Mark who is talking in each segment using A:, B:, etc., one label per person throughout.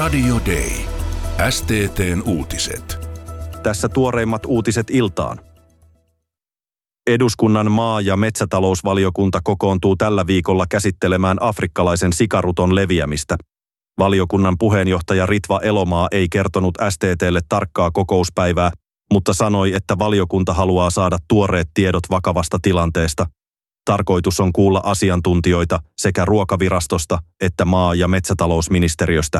A: Radio Day. STT:n uutiset.
B: Tässä tuoreimmat uutiset iltaan. Eduskunnan maa- ja metsätalousvaliokunta kokoontuu tällä viikolla käsittelemään afrikkalaisen sikaruton leviämistä. Valiokunnan puheenjohtaja Ritva Elomaa ei kertonut STT:lle tarkkaa kokouspäivää, mutta sanoi, että valiokunta haluaa saada tuoreet tiedot vakavasta tilanteesta. Tarkoitus on kuulla asiantuntijoita sekä Ruokavirastosta että maa- ja metsätalousministeriöstä.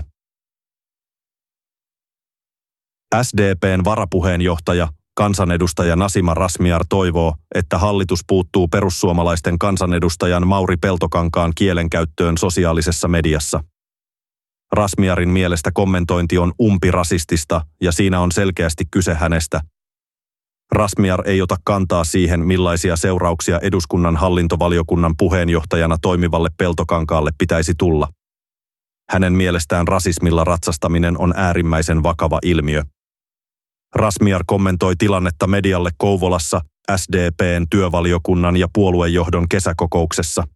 B: SDP:n varapuheenjohtaja, kansanedustaja Nasima Razmyar toivoo, että hallitus puuttuu perussuomalaisten kansanedustajan Mauri Peltokankaan kielenkäyttöön sosiaalisessa mediassa. Razmyarin mielestä kommentointi on umpirasistista ja siinä on selkeästi kyse hänestä. Razmyar ei ota kantaa siihen, millaisia seurauksia eduskunnan hallintovaliokunnan puheenjohtajana toimivalle Peltokankaalle pitäisi tulla. Hänen mielestään rasismilla ratsastaminen on äärimmäisen vakava ilmiö. Razmyar kommentoi tilannetta medialle Kouvolassa SDP:n työvaliokunnan ja puoluejohdon kesäkokouksessa.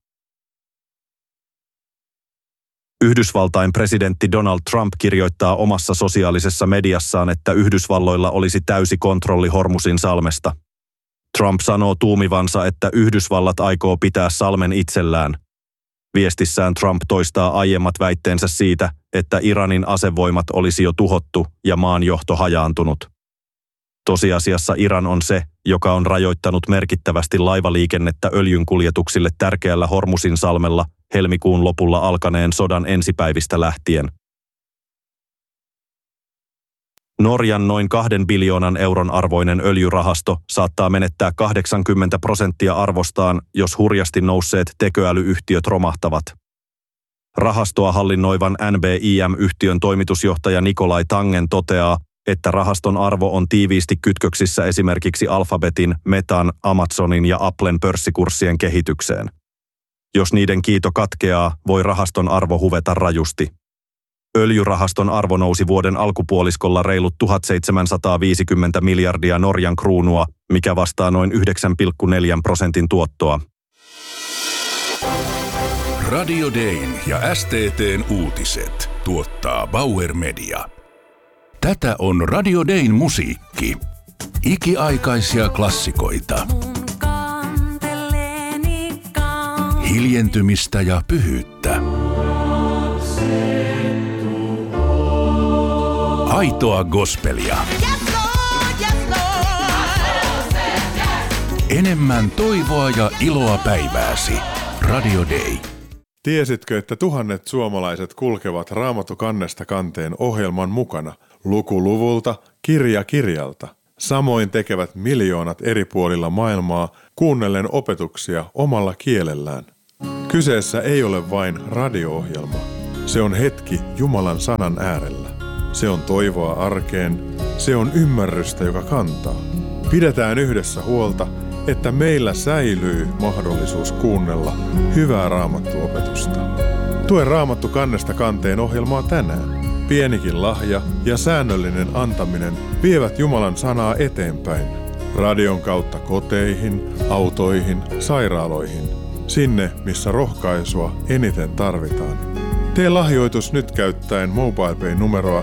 B: Yhdysvaltain presidentti Donald Trump kirjoittaa omassa sosiaalisessa mediassaan, että Yhdysvalloilla olisi täysi kontrolli Hormusin salmesta. Trump sanoo tuumivansa, että Yhdysvallat aikoo pitää salmen itsellään. Viestissään Trump toistaa aiemmat väitteensä siitä, että Iranin asevoimat olisi jo tuhottu ja maan johto hajaantunut. Tosiasiassa Iran on se, joka on rajoittanut merkittävästi laivaliikennettä öljynkuljetuksille tärkeällä Hormusin salmella helmikuun lopulla alkaneen sodan ensipäivistä lähtien. Norjan noin 2 biljoonan euron arvoinen öljyrahasto saattaa menettää 80% arvostaan, jos hurjasti nousseet tekoälyyhtiöt romahtavat. Rahastoa hallinnoivan NBIM-yhtiön toimitusjohtaja Nikolai Tangen toteaa, että rahaston arvo on tiiviisti kytköksissä esimerkiksi Alphabetin, Metan, Amazonin ja Applen pörssikurssien kehitykseen. Jos niiden kiito katkeaa, voi rahaston arvo huveta rajusti. Öljyrahaston arvo nousi vuoden alkupuoliskolla reilut 1750 miljardia Norjan kruunua, mikä vastaa noin 9,4% tuottoa.
A: Radio Dayn ja STT:n uutiset tuottaa Bauer Media. Tätä on Radio Dayn musiikki. Ikiaikaisia klassikoita. Hiljentymistä ja pyhyyttä. Aitoa gospelia. Enemmän toivoa ja iloa päivääsi. Radio Day.
C: Tiesitkö, että tuhannet suomalaiset kulkevat Raamattu kannesta kanteen ohjelman mukana, luku luvulta, kirja kirjalta? Samoin tekevät miljoonat eri puolilla maailmaa kuunnellen opetuksia omalla kielellään. Kyseessä ei ole vain radio-ohjelma. Se on hetki Jumalan sanan äärellä. Se on toivoa arkeen. Se on ymmärrystä, joka kantaa. Pidetään yhdessä huolta, että meillä säilyy mahdollisuus kuunnella hyvää raamattuopetusta. Tue Raamattu kannesta kanteen ohjelmaa tänään. Pienikin lahja ja säännöllinen antaminen vievät Jumalan sanaa eteenpäin. Radion kautta koteihin, autoihin, sairaaloihin. Sinne, missä rohkaisua eniten tarvitaan. Tee lahjoitus nyt käyttäen MobilePay-numeroa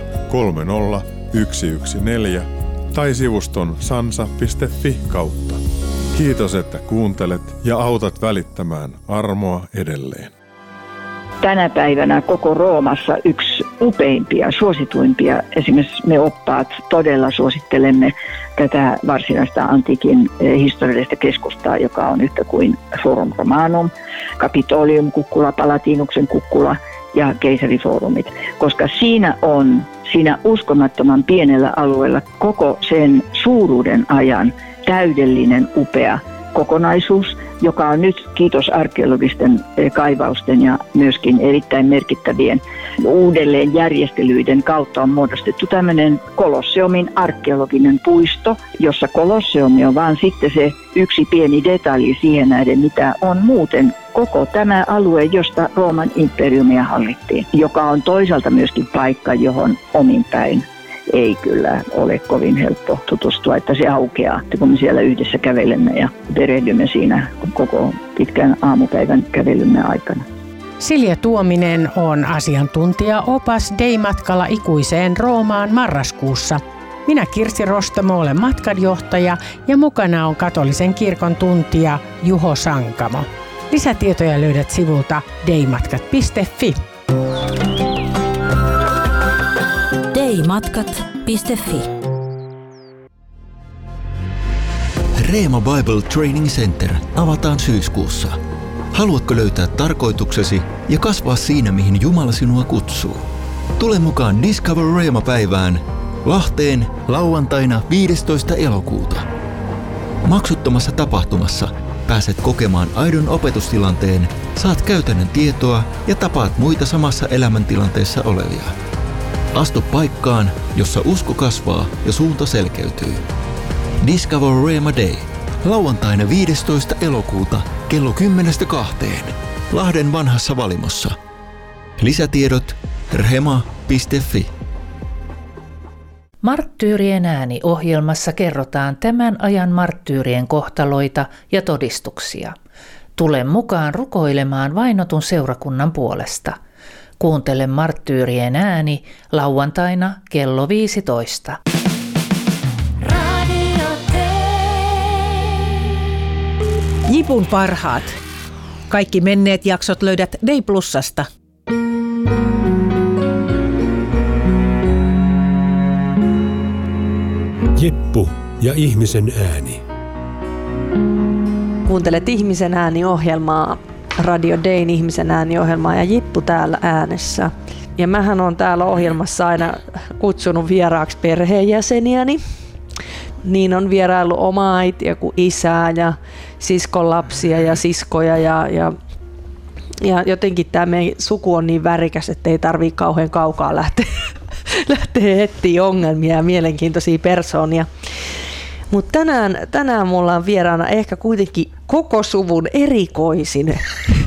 C: 30114 tai sivuston sansa.fi kautta. Kiitos, että kuuntelet ja autat välittämään armoa edelleen.
D: Tänä päivänä koko Roomassa yksi upeimpia, suosituimpia, esimerkiksi me oppaat todella suosittelemme tätä varsinaista antiikin historiallista keskustaa, joka on yhtä kuin Forum Romanum, Capitolium kukkula, Palatinuksen kukkula ja keisarifoorumit, koska siinä uskomattoman pienellä alueella koko sen suuruuden ajan täydellinen upea kokonaisuus, joka on nyt kiitos arkeologisten kaivausten ja myöskin erittäin merkittävien uudelleenjärjestelyiden kautta on muodostettu tämmöinen Kolosseumin arkeologinen puisto, jossa Kolosseumi on vaan sitten se yksi pieni detalji siihen nähden, mitä on muuten koko tämä alue, josta Rooman imperiumia hallittiin, joka on toisaalta myöskin paikka, johon omin päin ei kyllä ole kovin helppo tutustua, että se aukeaa, kun me siellä yhdessä kävelemme ja perehdymme siinä koko pitkän aamupäivän kävelymme aikana.
E: Silja Tuominen on asiantuntija-opas Dei-matkalla ikuiseen Roomaan marraskuussa. Minä Kirsi Rostamo olen matkanjohtaja ja mukana on katolisen kirkon tuntija Juho Sankamo. Lisätietoja löydät sivulta deimatkat.fi.
F: deimatkat.fi.
G: Reema Bible Training Center avataan syyskuussa. Haluatko löytää tarkoituksesi ja kasvaa siinä, mihin Jumala sinua kutsuu? Tule mukaan Discover Reema-päivään Lahteen lauantaina 15. elokuuta. Maksuttomassa tapahtumassa pääset kokemaan aidon opetustilanteen, saat käytännön tietoa ja tapaat muita samassa elämäntilanteessa olevia. Astu paikkaan, jossa usko kasvaa ja suunta selkeytyy. Discover Reema Day. Lauantaina 15. elokuuta kello 10-2. Lahden vanhassa Valimossa. Lisätiedot rema.fi.
F: Marttyyrien ääni -ohjelmassa kerrotaan tämän ajan marttyyrien kohtaloita ja todistuksia. Tule mukaan rukoilemaan vainotun seurakunnan puolesta. Kuuntele Marttyyrien ääni lauantaina kello 15.
H: Jipun parhaat. Kaikki menneet jaksot löydät Dei Plusasta.
I: Jippu ja ihmisen ääni.
J: Kuuntelet Ihmisen ääni-ohjelmaa, Radio Dayn Ihmisen ääni-ohjelmaa ja Jippu täällä äänessä. Ja mähän on täällä ohjelmassa aina kutsunut vieraaksi perheenjäseniäni. Niin on vieraillut oma äitiä kuin isää ja siskon lapsia ja siskoja ja jotenkin tämä meidän suku on niin värikäs, että ei tarvitse kauhean kaukaa lähteä etsiä ongelmia ja mielenkiintoisia persoonia. Mutta tänään mulla on vieraana ehkä kuitenkin koko suvun erikoisin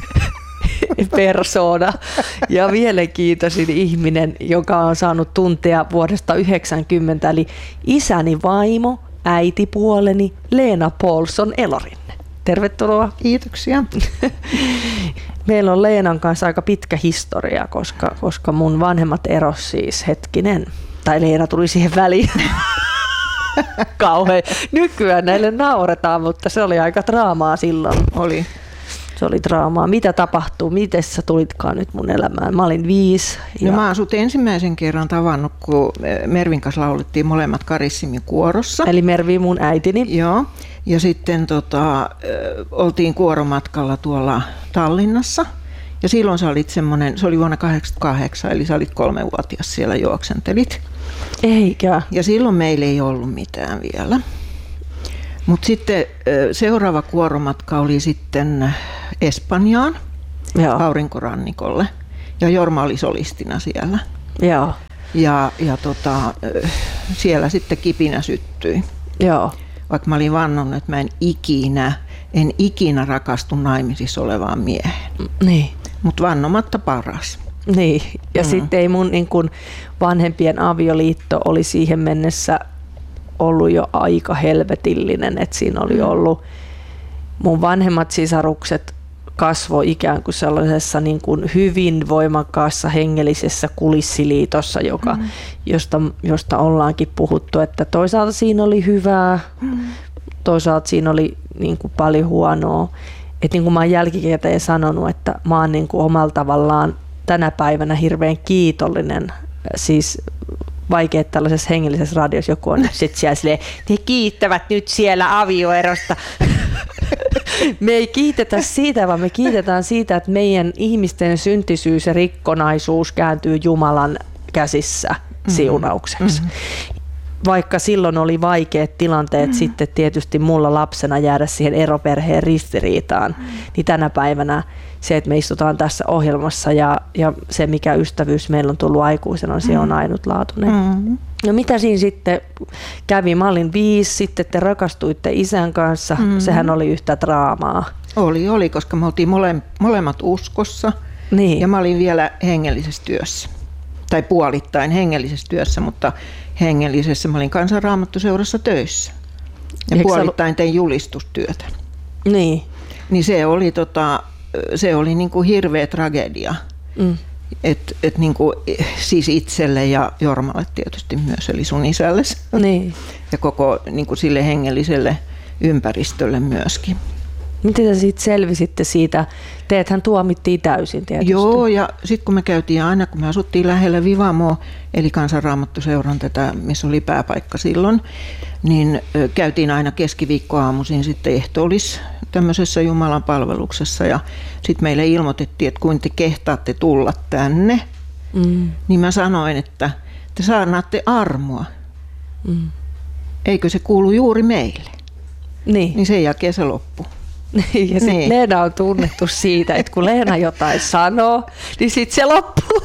J: persoona ja mielenkiintoisin ihminen, joka on saanut tuntea vuodesta 1990, eli isäni vaimo, äitipuoleni Leena Paulson Elorinne. Tervetuloa.
K: Kiitoksia.
J: Meillä on Leenan kanssa aika pitkä historia, koska mun vanhemmat eros siis tai Leena tuli siihen väliin. Kauhean. Nykyään näille nauretaan, mutta se oli aika draamaa silloin.
K: Oli.
J: Se oli draamaa. Mitä tapahtuu? Miten sä tulitkaan nyt mun elämään? Mä olin 5.
K: No mä oon sut ensimmäisen kerran tavannut, kun Mervin kanssa laulettiin molemmat Karissimmin kuorossa.
J: Eli Mervi mun äitini.
K: Joo. Ja sitten oltiin kuoromatkalla tuolla Tallinnassa. Ja silloin sä olit semmoinen, se oli vuonna 1988, eli sä olit 3-vuotias siellä juoksentelit.
J: Eikä.
K: Ja silloin meillä ei ollut mitään vielä. Mutta sitten seuraava kuoromatka oli sitten Espanjaan, aurinkorannikolle. Ja Jorma oli solistina siellä.
J: Joo.
K: Ja siellä sitten kipinä syttyi.
J: Joo.
K: Vaikka mä olin vannonut, että mä en ikinä rakastu naimisissa olevaan mieheen.
J: Niin.
K: Mutta vannomatta paras.
J: Niin, ja sitten ei mun vanhempien avioliitto oli siihen mennessä ollut jo aika helvetillinen, että siinä oli ollut mun vanhemmat sisarukset kasvoi ikään kuin sellaisessa niin kuin hyvin voimakkaassa hengellisessä kulissiliitossa, josta ollaankin puhuttu, että toisaalta siinä oli hyvää, toisaalta siinä oli niin kuin paljon huonoa. Että niin kuin mä oon jälkikäteen sanonut, että mä oon niin kuin omalla tavallaan tänä päivänä hirveän kiitollinen, siis vaikea tällaisessa hengellisessä radiossa joku on sitten siellä silleen, ne kiittävät nyt siellä avioerosta. Me ei kiitetä siitä, vaan me kiitetään siitä, että meidän ihmisten syntisyys ja rikkonaisuus kääntyy Jumalan käsissä siunaukseksi. Vaikka silloin oli vaikeat tilanteet sitten tietysti mulla lapsena jäädä siihen eroperheen ristiriitaan, niin tänä päivänä se, että me istutaan tässä ohjelmassa ja se, mikä ystävyys meillä on tullut aikuisena, se on ainutlaatuinen. No mitä siinä sitten kävi? Mä olin 5, sitten te rakastuitte isän kanssa. Sehän oli yhtä draamaa.
K: Oli, koska me oltiin molemmat uskossa.
J: Niin.
K: Ja mä olin vielä hengellisessä työssä. Tai puolittain hengellisessä työssä, mutta hengellisessä mä olin Kansanraamattuseurassa töissä. Ja puolittain tein julistustyötä.
J: Niin.
K: Niin se oli se oli niin kuin hirveä tragedia. Et niin kuin, siis itselle ja Jormalle tietysti myös, eli sun isälle.
J: Niin.
K: Ja koko niin kuin sille hengelliselle ympäristölle myöskin.
J: Miten te sitten selvisitte siitä? Teethän tuomittiin täysin tietysti.
K: Joo, ja sitten kun me käytiin aina, kun me asuttiin lähellä Vivamoa, eli Kansanraamattoseuran tätä, missä oli pääpaikka silloin, niin käytiin aina keskiviikkoaamuisin sitten ehtoollis tämmöisessä Jumalan palveluksessa, ja sitten meille ilmoitettiin, että kun te kehtaatte tulla tänne, niin mä sanoin, että te saanaatte armoa. Eikö se kuulu juuri meille? Niin sen jälkeen se loppui.
J: Ja sitten Leena on tunnettu siitä, että kun Leena jotain sanoo, niin sitten se loppuu.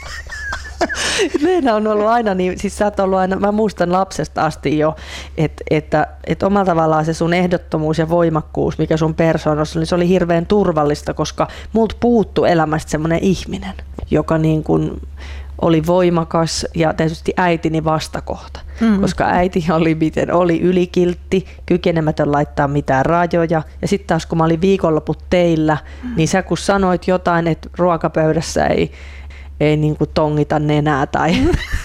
J: Leena on ollut aina niin, siis sä oot ollut aina, mä muistan lapsesta asti jo, että omalla tavallaan se sun ehdottomuus ja voimakkuus, mikä sun persoonassa, niin se oli hirveän turvallista, koska multa puuttui elämästä semmoinen ihminen, joka niin kuin oli voimakas ja tietysti äitini vastakohta, koska äiti oli ylikiltti, kykenemätön laittaa mitään rajoja. Ja sitten taas kun mä olin viikonloput teillä, niin sä kun sanoit jotain, että ruokapöydässä ei niin kuin tongita nenää tai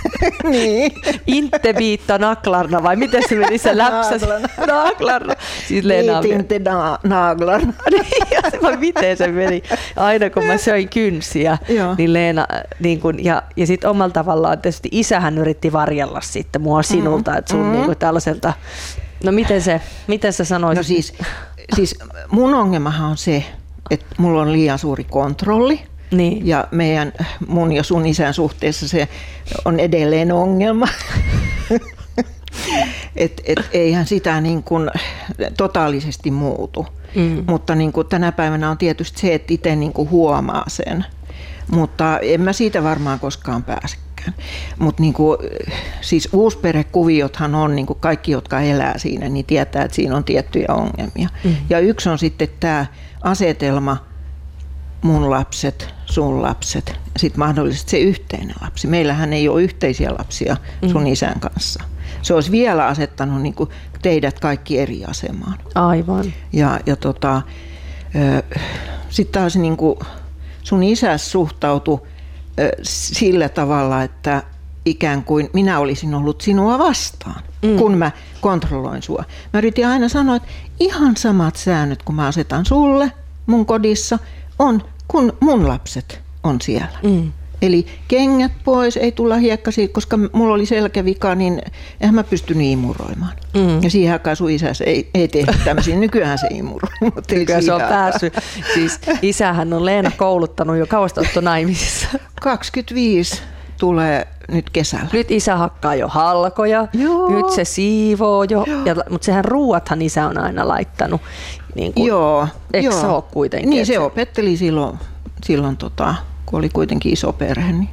J: inte viitta naklarna, vai miten se meni se läpsäs? Naklarna. Siis Leena
K: inte naglarna.
J: Miten se meni? Aina kun mä söin kynsiä, niin Leena, niin kun, ja sitten omalla tavallaan tietysti isähän yritti varjella sitten mua sinulta, että sun niin kuin tällaiselta, no miten sä sanoisit?
K: No siis mun ongelmahan on se, että mulla on liian suuri kontrolli.
J: Niin.
K: Ja mun ja sun isän suhteessa se on edelleen ongelma. et eihän sitä niin kuin totaalisesti muutu. Mutta niin kuin tänä päivänä on tietysti se, että itse niin kuin huomaa sen. Mutta en mä siitä varmaan koskaan pääsekään. Mutta niin kuin, siis uusperhekuviothan on, niin kuin kaikki, jotka elää siinä, niin tietää, että siinä on tiettyjä ongelmia. Ja yksi on sitten tämä asetelma, mun lapset, sun lapset ja sitten mahdollisesti se yhteinen lapsi. Meillähän ei ole yhteisiä lapsia sun isän kanssa. Se olisi vielä asettanut niin kuin teidät kaikki eri asemaan.
J: Aivan.
K: Ja sitten taas niin kuin sun isä suhtautui sillä tavalla, että ikään kuin minä olisin ollut sinua vastaan, kun mä kontrolloin sua. Mä yritin aina sanoa, että ihan samat säännöt, kun mä asetan sulle mun kodissa, on kun mun lapset on siellä. Eli kengät pois, ei tulla hiekkasiin, koska mulla oli selkävika, niin eihän mä pysty imuroimaan. Ja siihen aikaan sun isässä ei tehty tämmöisiä. Nykyään se imuroi.
J: Nykyään se on päässyt. Siis isähän on Leena kouluttanut jo kauasta otto naimisissa.
K: 25 tulee nyt kesällä.
J: Nyt isä hakkaa jo halkoja, nyt se siivoo jo, mutta sehän ruuathan isä on aina laittanut. Niin kuin, eikö se ole kuitenkin?
K: Niin se opetteli silloin kun oli kuitenkin iso perhe. Niin.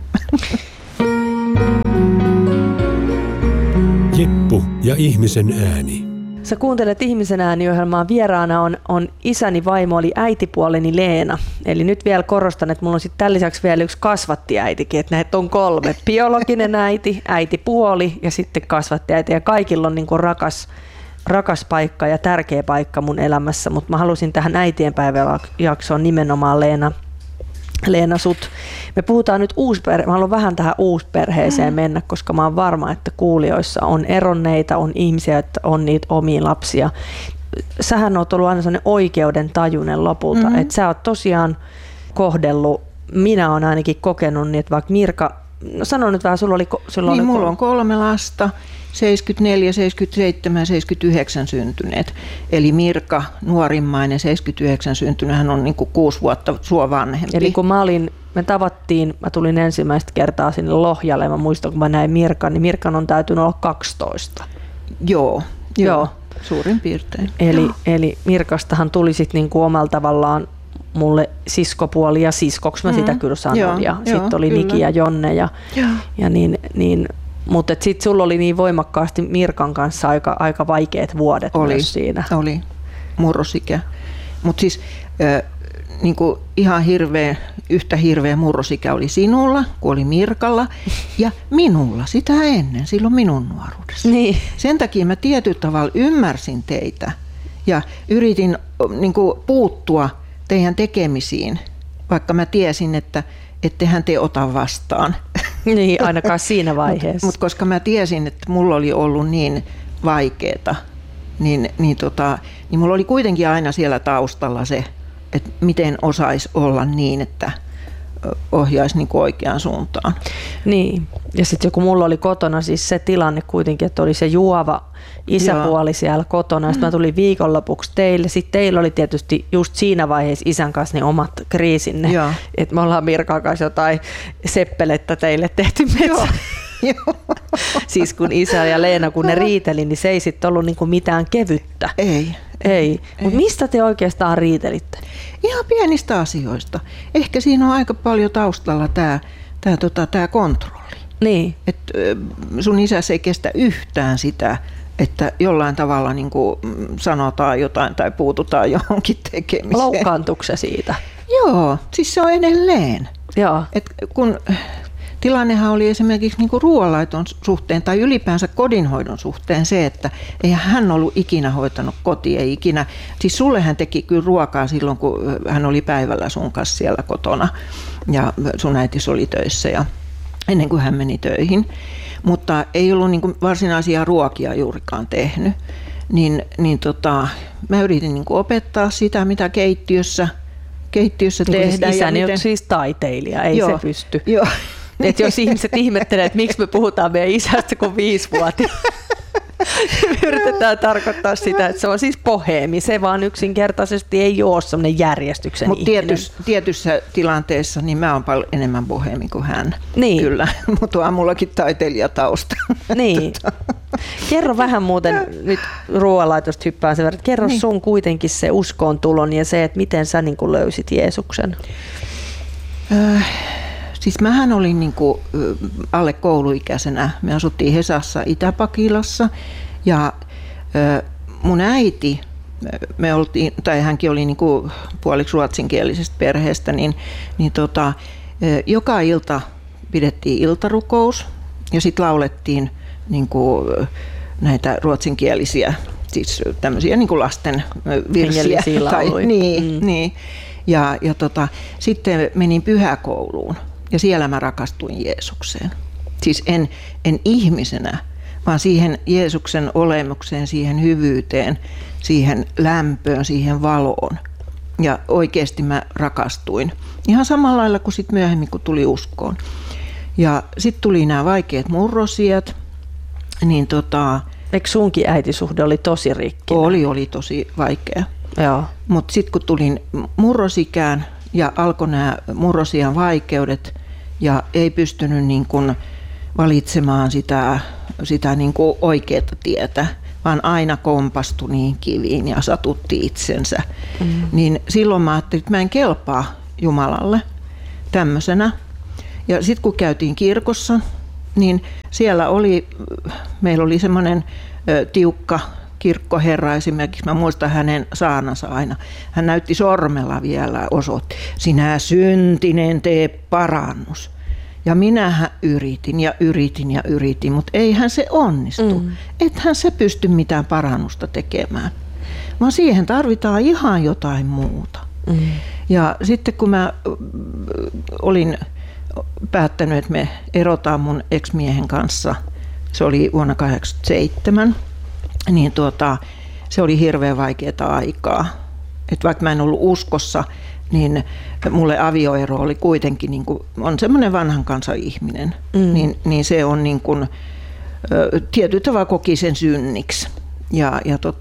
I: Jeppu ja ihmisen ääni.
J: Sä kuuntelet Ihmisen ääni-ohjelmaa. Vieraana on isäni vaimo, oli äitipuoleni Leena. Eli nyt vielä korostan, että mulla on sitten tämän lisäksi vielä yksi kasvattiäitikin, että näitä on 3. Biologinen äiti, äitipuoli ja sitten kasvattiäiti. Ja kaikilla on niin kuin rakas paikka ja tärkeä paikka mun elämässä, mutta mä halusin tähän äitienpäiväjaksoon nimenomaan Leena sut. Me puhutaan nyt mä haluan vähän tähän uusperheeseen mennä, koska mä oon varma, että kuulijoissa on eronneita, on ihmisiä, että on niitä omia lapsia. Sähän oot ollut aina sellainen oikeuden tajuinen lopulta, että sä oot tosiaan kohdellut, minä oon ainakin kokenut niin, että vaikka Mirka, no sano nyt vähän,
K: mulla on 3 lasta. 74, 77 ja 79 syntyneet. Eli Mirka, nuorimmainen, 79 syntynyt, hän on niin kuin 6 vuotta sua vanhempi.
J: Eli kun mä tulin ensimmäistä kertaa sinne Lohjalle, mä muistan kun mä näin Mirkan, niin Mirkan on täytynyt olla 12.
K: Joo, suurin piirtein.
J: Eli Mirkastahan tuli sitten niin kuin omalla tavallaan mulle siskopuoli ja siskoksi mä sitä kyllä sanon. Ja sitten oli Niki ja Jonne ja niin mutta sitten sulla oli niin voimakkaasti Mirkan kanssa aika vaikeat vuodet myös siinä.
K: Oli, murrosikä. Mutta siis niinku ihan yhtä hirveä murrosikä oli sinulla, kun oli Mirkalla, ja minulla sitä ennen, silloin minun nuoruudessa.
J: Niin.
K: Sen takia mä tietyllä tavalla ymmärsin teitä ja yritin niinku puuttua teidän tekemisiin, vaikka mä tiesin, että ettehän te ota vastaan.
J: Niin, ainakaan siinä vaiheessa.
K: Mutta koska mä tiesin, että mulla oli ollut niin vaikeeta, niin mulla oli kuitenkin aina siellä taustalla se, että miten osaisi olla niin, että ohjaisi niin kuin oikeaan suuntaan.
J: Niin, ja sitten kun mulla oli kotona siis se tilanne kuitenkin, että oli se juova isäpuoli siellä kotona, sitten mä tulin viikonlopuksi teille. Sitten teillä oli tietysti just siinä vaiheessa isän kanssa ne omat kriisinne, että me ollaan Mirkan kanssa jotain seppelettä teille tehty metsä. Siis kun isä ja Leena, kun ne riiteli, niin se ei sitten ollut niinku mitään kevyttä. Ei. Mutta mistä te oikeastaan riitelitte?
K: Ihan pienistä asioista. Ehkä siinä on aika paljon taustalla tämä kontrolli.
J: Niin.
K: Et sun isäsi ei kestä yhtään sitä, että jollain tavalla niin kuin sanotaan jotain tai puututaan johonkin tekemiseen.
J: Loukkaantuuko se siitä?
K: Joo, siis se on edelleen.
J: Joo.
K: Et kun tilannehan oli esimerkiksi niin kuin ruoanlaiton suhteen tai ylipäänsä kodinhoidon suhteen se, että eihän hän ollut ikinä hoitanut kotia, ei ikinä. Siis sulle hän teki kyllä ruokaa silloin, kun hän oli päivällä sun kanssa siellä kotona ja sun äitis oli töissä ja ennen kuin hän meni töihin. Mutta ei ollut niin kuin varsinaisia ruokia juurikaan tehnyt. Mä yritin niin kuin opettaa sitä, mitä keittiössä tehdään.
J: Isäni on siis taiteilija, ei se pysty.
K: Joo.
J: Että jos ihmiset ihmettelee, että miksi me puhutaan meidän isästä kuin 5-vuotias, yritetään tarkoittaa sitä, että se on siis boheemi. Se vaan yksinkertaisesti ei ole sellainen järjestyksen ihminen.
K: Mutta tietyssä tilanteessa niin mä oon paljon enemmän boheemi kuin hän.
J: Niin.
K: Kyllä, mutta on mullakin taiteilijatausta.
J: Niin. Kerro vähän muuten, nyt ruoanlaitosta hyppään sen verran, kerro sun kuitenkin se uskoon tulon ja se, että miten sä niin kuin löysit Jeesuksen.
K: Siis mähän olin niin kuin alle kouluikäisenä. Me asuttiin Hesassa Itä-Pakilassa ja mun äiti, hänkin oli niin kuin puoliksi ruotsinkielisestä perheestä, niin joka ilta pidettiin iltarukous ja sitten laulettiin niin kuin näitä ruotsinkielisiä, siis tämmöisiä niin kuin lasten virsiä. Niin. Ja sitten menin pyhäkouluun. Ja siellä mä rakastuin Jeesukseen. Siis en ihmisenä, vaan siihen Jeesuksen olemukseen, siihen hyvyyteen, siihen lämpöön, siihen valoon. Ja oikeasti mä rakastuin. Ihan samalla lailla kuin sit myöhemmin, kun tuli uskoon. Ja sitten tuli nämä vaikeat murrosiat. Niin
J: eikö sunkin äitisuhde oli tosi rikki?
K: Oli tosi vaikea. Mutta sitten kun tulin murrosikään, ja alkoi nämä murrosian vaikeudet ja ei pystynyt niin kuin valitsemaan sitä niin kuin oikeaa tietä, vaan aina kompastui niihin kiviin ja satutti itsensä. Niin silloin mä ajattelin, että mä en kelpaa Jumalalle tämmöisenä. Ja sitten kun käytiin kirkossa, niin siellä meillä oli semmoinen tiukka kirkkoherra esimerkiksi, mä muistan hänen saanansa aina. Hän näytti sormella vielä osoitti, sinä syntinen tee parannus. Ja minähän yritin, mutta eihän se onnistu. Ethän se pysty mitään parannusta tekemään, vaan siihen tarvitaan ihan jotain muuta. Ja sitten kun mä olin päättänyt, että me erotaan mun ex-miehen kanssa, se oli vuonna 1987, niin se oli hirveän vaikeaa aikaa. Et vaikka mä en ollut uskossa, niin mulle avioero oli kuitenkin, niin kuin, on semmoinen vanhan kansan ihminen, niin se on niin kuin, tietyllä tavalla koki sen synniksi. Ja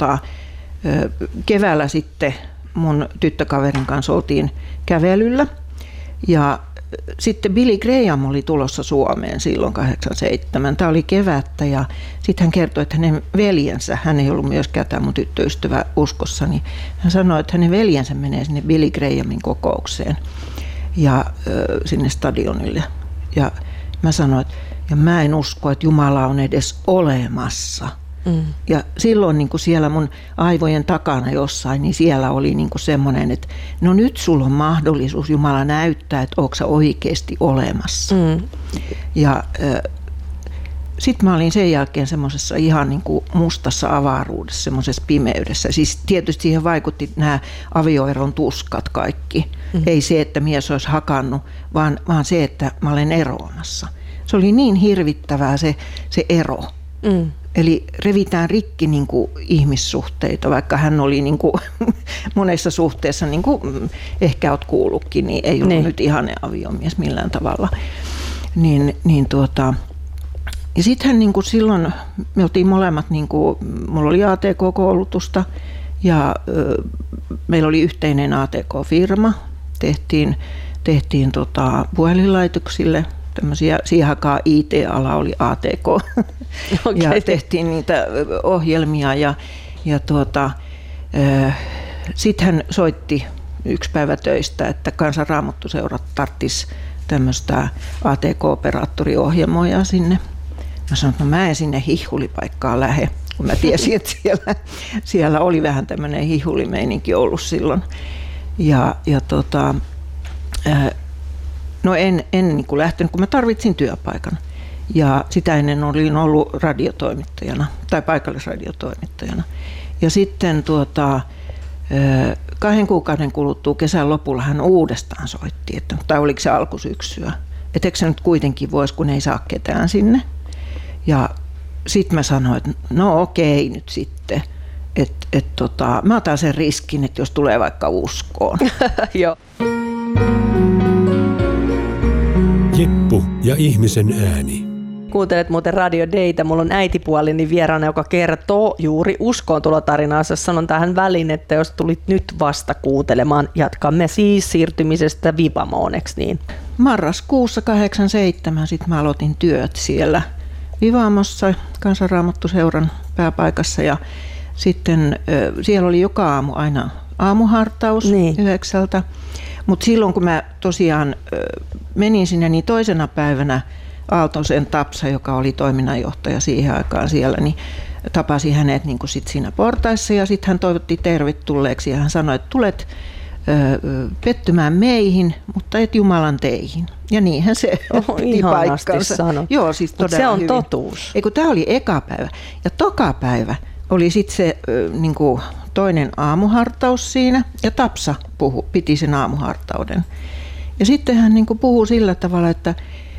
K: keväällä sitten mun tyttökaverin kanssa oltiin kävelyllä ja sitten Billy Graham oli tulossa Suomeen silloin 1987. Tämä oli kevättä ja sitten hän kertoi, että hänen veljensä, hän ei ollut myöskään tämä mun tyttöystävä uskossa, niin hän sanoi, että hänen veljensä menee sinne Billy Grahamin kokoukseen ja sinne stadionille. Ja mä sanoin, että ja mä en usko, että Jumala on edes olemassa. Ja silloin niin kuin siellä mun aivojen takana jossain, niin siellä oli niin kuin semmoinen, että no nyt sulla on mahdollisuus Jumala näyttää, että ootko sä oikeasti olemassa. Ja sitten mä olin sen jälkeen semmoisessa ihan niin kuin mustassa avaruudessa, semmoisessa pimeydessä. Siis tietysti siihen vaikutti nämä avioeron tuskat kaikki. Ei se, että mies olisi hakannut, vaan se, että mä olen eroamassa. Se oli niin hirvittävää se ero. Eli revitään rikki niin kuin ihmissuhteita, vaikka hän oli niin kuin monessa suhteessa, niin kuin ehkä olet kuullutkin, niin ei ollut nyt ihanen aviomies millään tavalla. Ja sittenhän niin kuin silloin me oltiin molemmat, niin kuin, mulla oli ATK-koulutusta ja meillä oli yhteinen ATK-firma, tehtiin puhelinlaitoksille. Tämmöisiä, siihen aikaan IT-ala oli ATK ja tehtiin niitä ohjelmia ja sitten hän soitti yksi päivä töistä, että Kansan Raamattuseurat tarvitsisi tämmöistä ATK-operaattoriohjelmoja sinne. Mä sanoin, että mä en sinne hihulipaikkaan lähde, kun mä tiesin, että siellä oli vähän tämmöinen hihulimeininki ollut silloin. No en niin kuin lähtenyt, kun mä tarvitsin työpaikan. Ja sitä ennen olin ollut radiotoimittajana tai paikallisradiotoimittajana. Ja sitten 2 kuukauden kuluttua kesän lopulla hän uudestaan soitti, tai oliko se alkusyksyä. Että eikö se nyt kuitenkin voisi, kun ei saa ketään sinne. Ja sitten mä sanoin, että no okei nyt sitten. Mä otan sen riskin, että jos tulee vaikka uskoon.
F: Joo.
I: Jippu ja ihmisen ääni.
J: Kuuntelet muuten Radio Daytä. Mulla on äitipuolini vieraana, joka kertoo juuri uskoontulotarinaansa. Sanon tähän väliin, että jos tulit nyt vasta kuuntelemaan, jatkamme siis siirtymisestä Vivamoon, eikö niin?
K: Marraskuussa 1987 sitten mä aloitin työt siellä Vivamossa, Kansan Raamattuseuran pääpaikassa. Ja sitten siellä oli joka aamu aina aamuhartaus 9:00. Mutta silloin kun mä tosiaan menin sinne, niin toisena päivänä Aaltosen Tapsa, joka oli toiminnanjohtaja siihen aikaan siellä, niin tapasin hänet niin kuin sit siinä portaissa ja sitten hän toivotti tervetulleeksi ja hän sanoi, että tulet pettymään meihin, mutta et Jumalan teihin. Ja niinhän se piti paikkansa. Joo, siis todella
J: se on
K: hyvin.
J: Totuus.
K: Tämä oli eka päivä. Ja toka päivä oli sitten se niin kuin toinen aamuhartaus siinä ja Tapsa piti sen aamuhartauden. Ja sitten hän niin kuin puhui sillä tavalla, että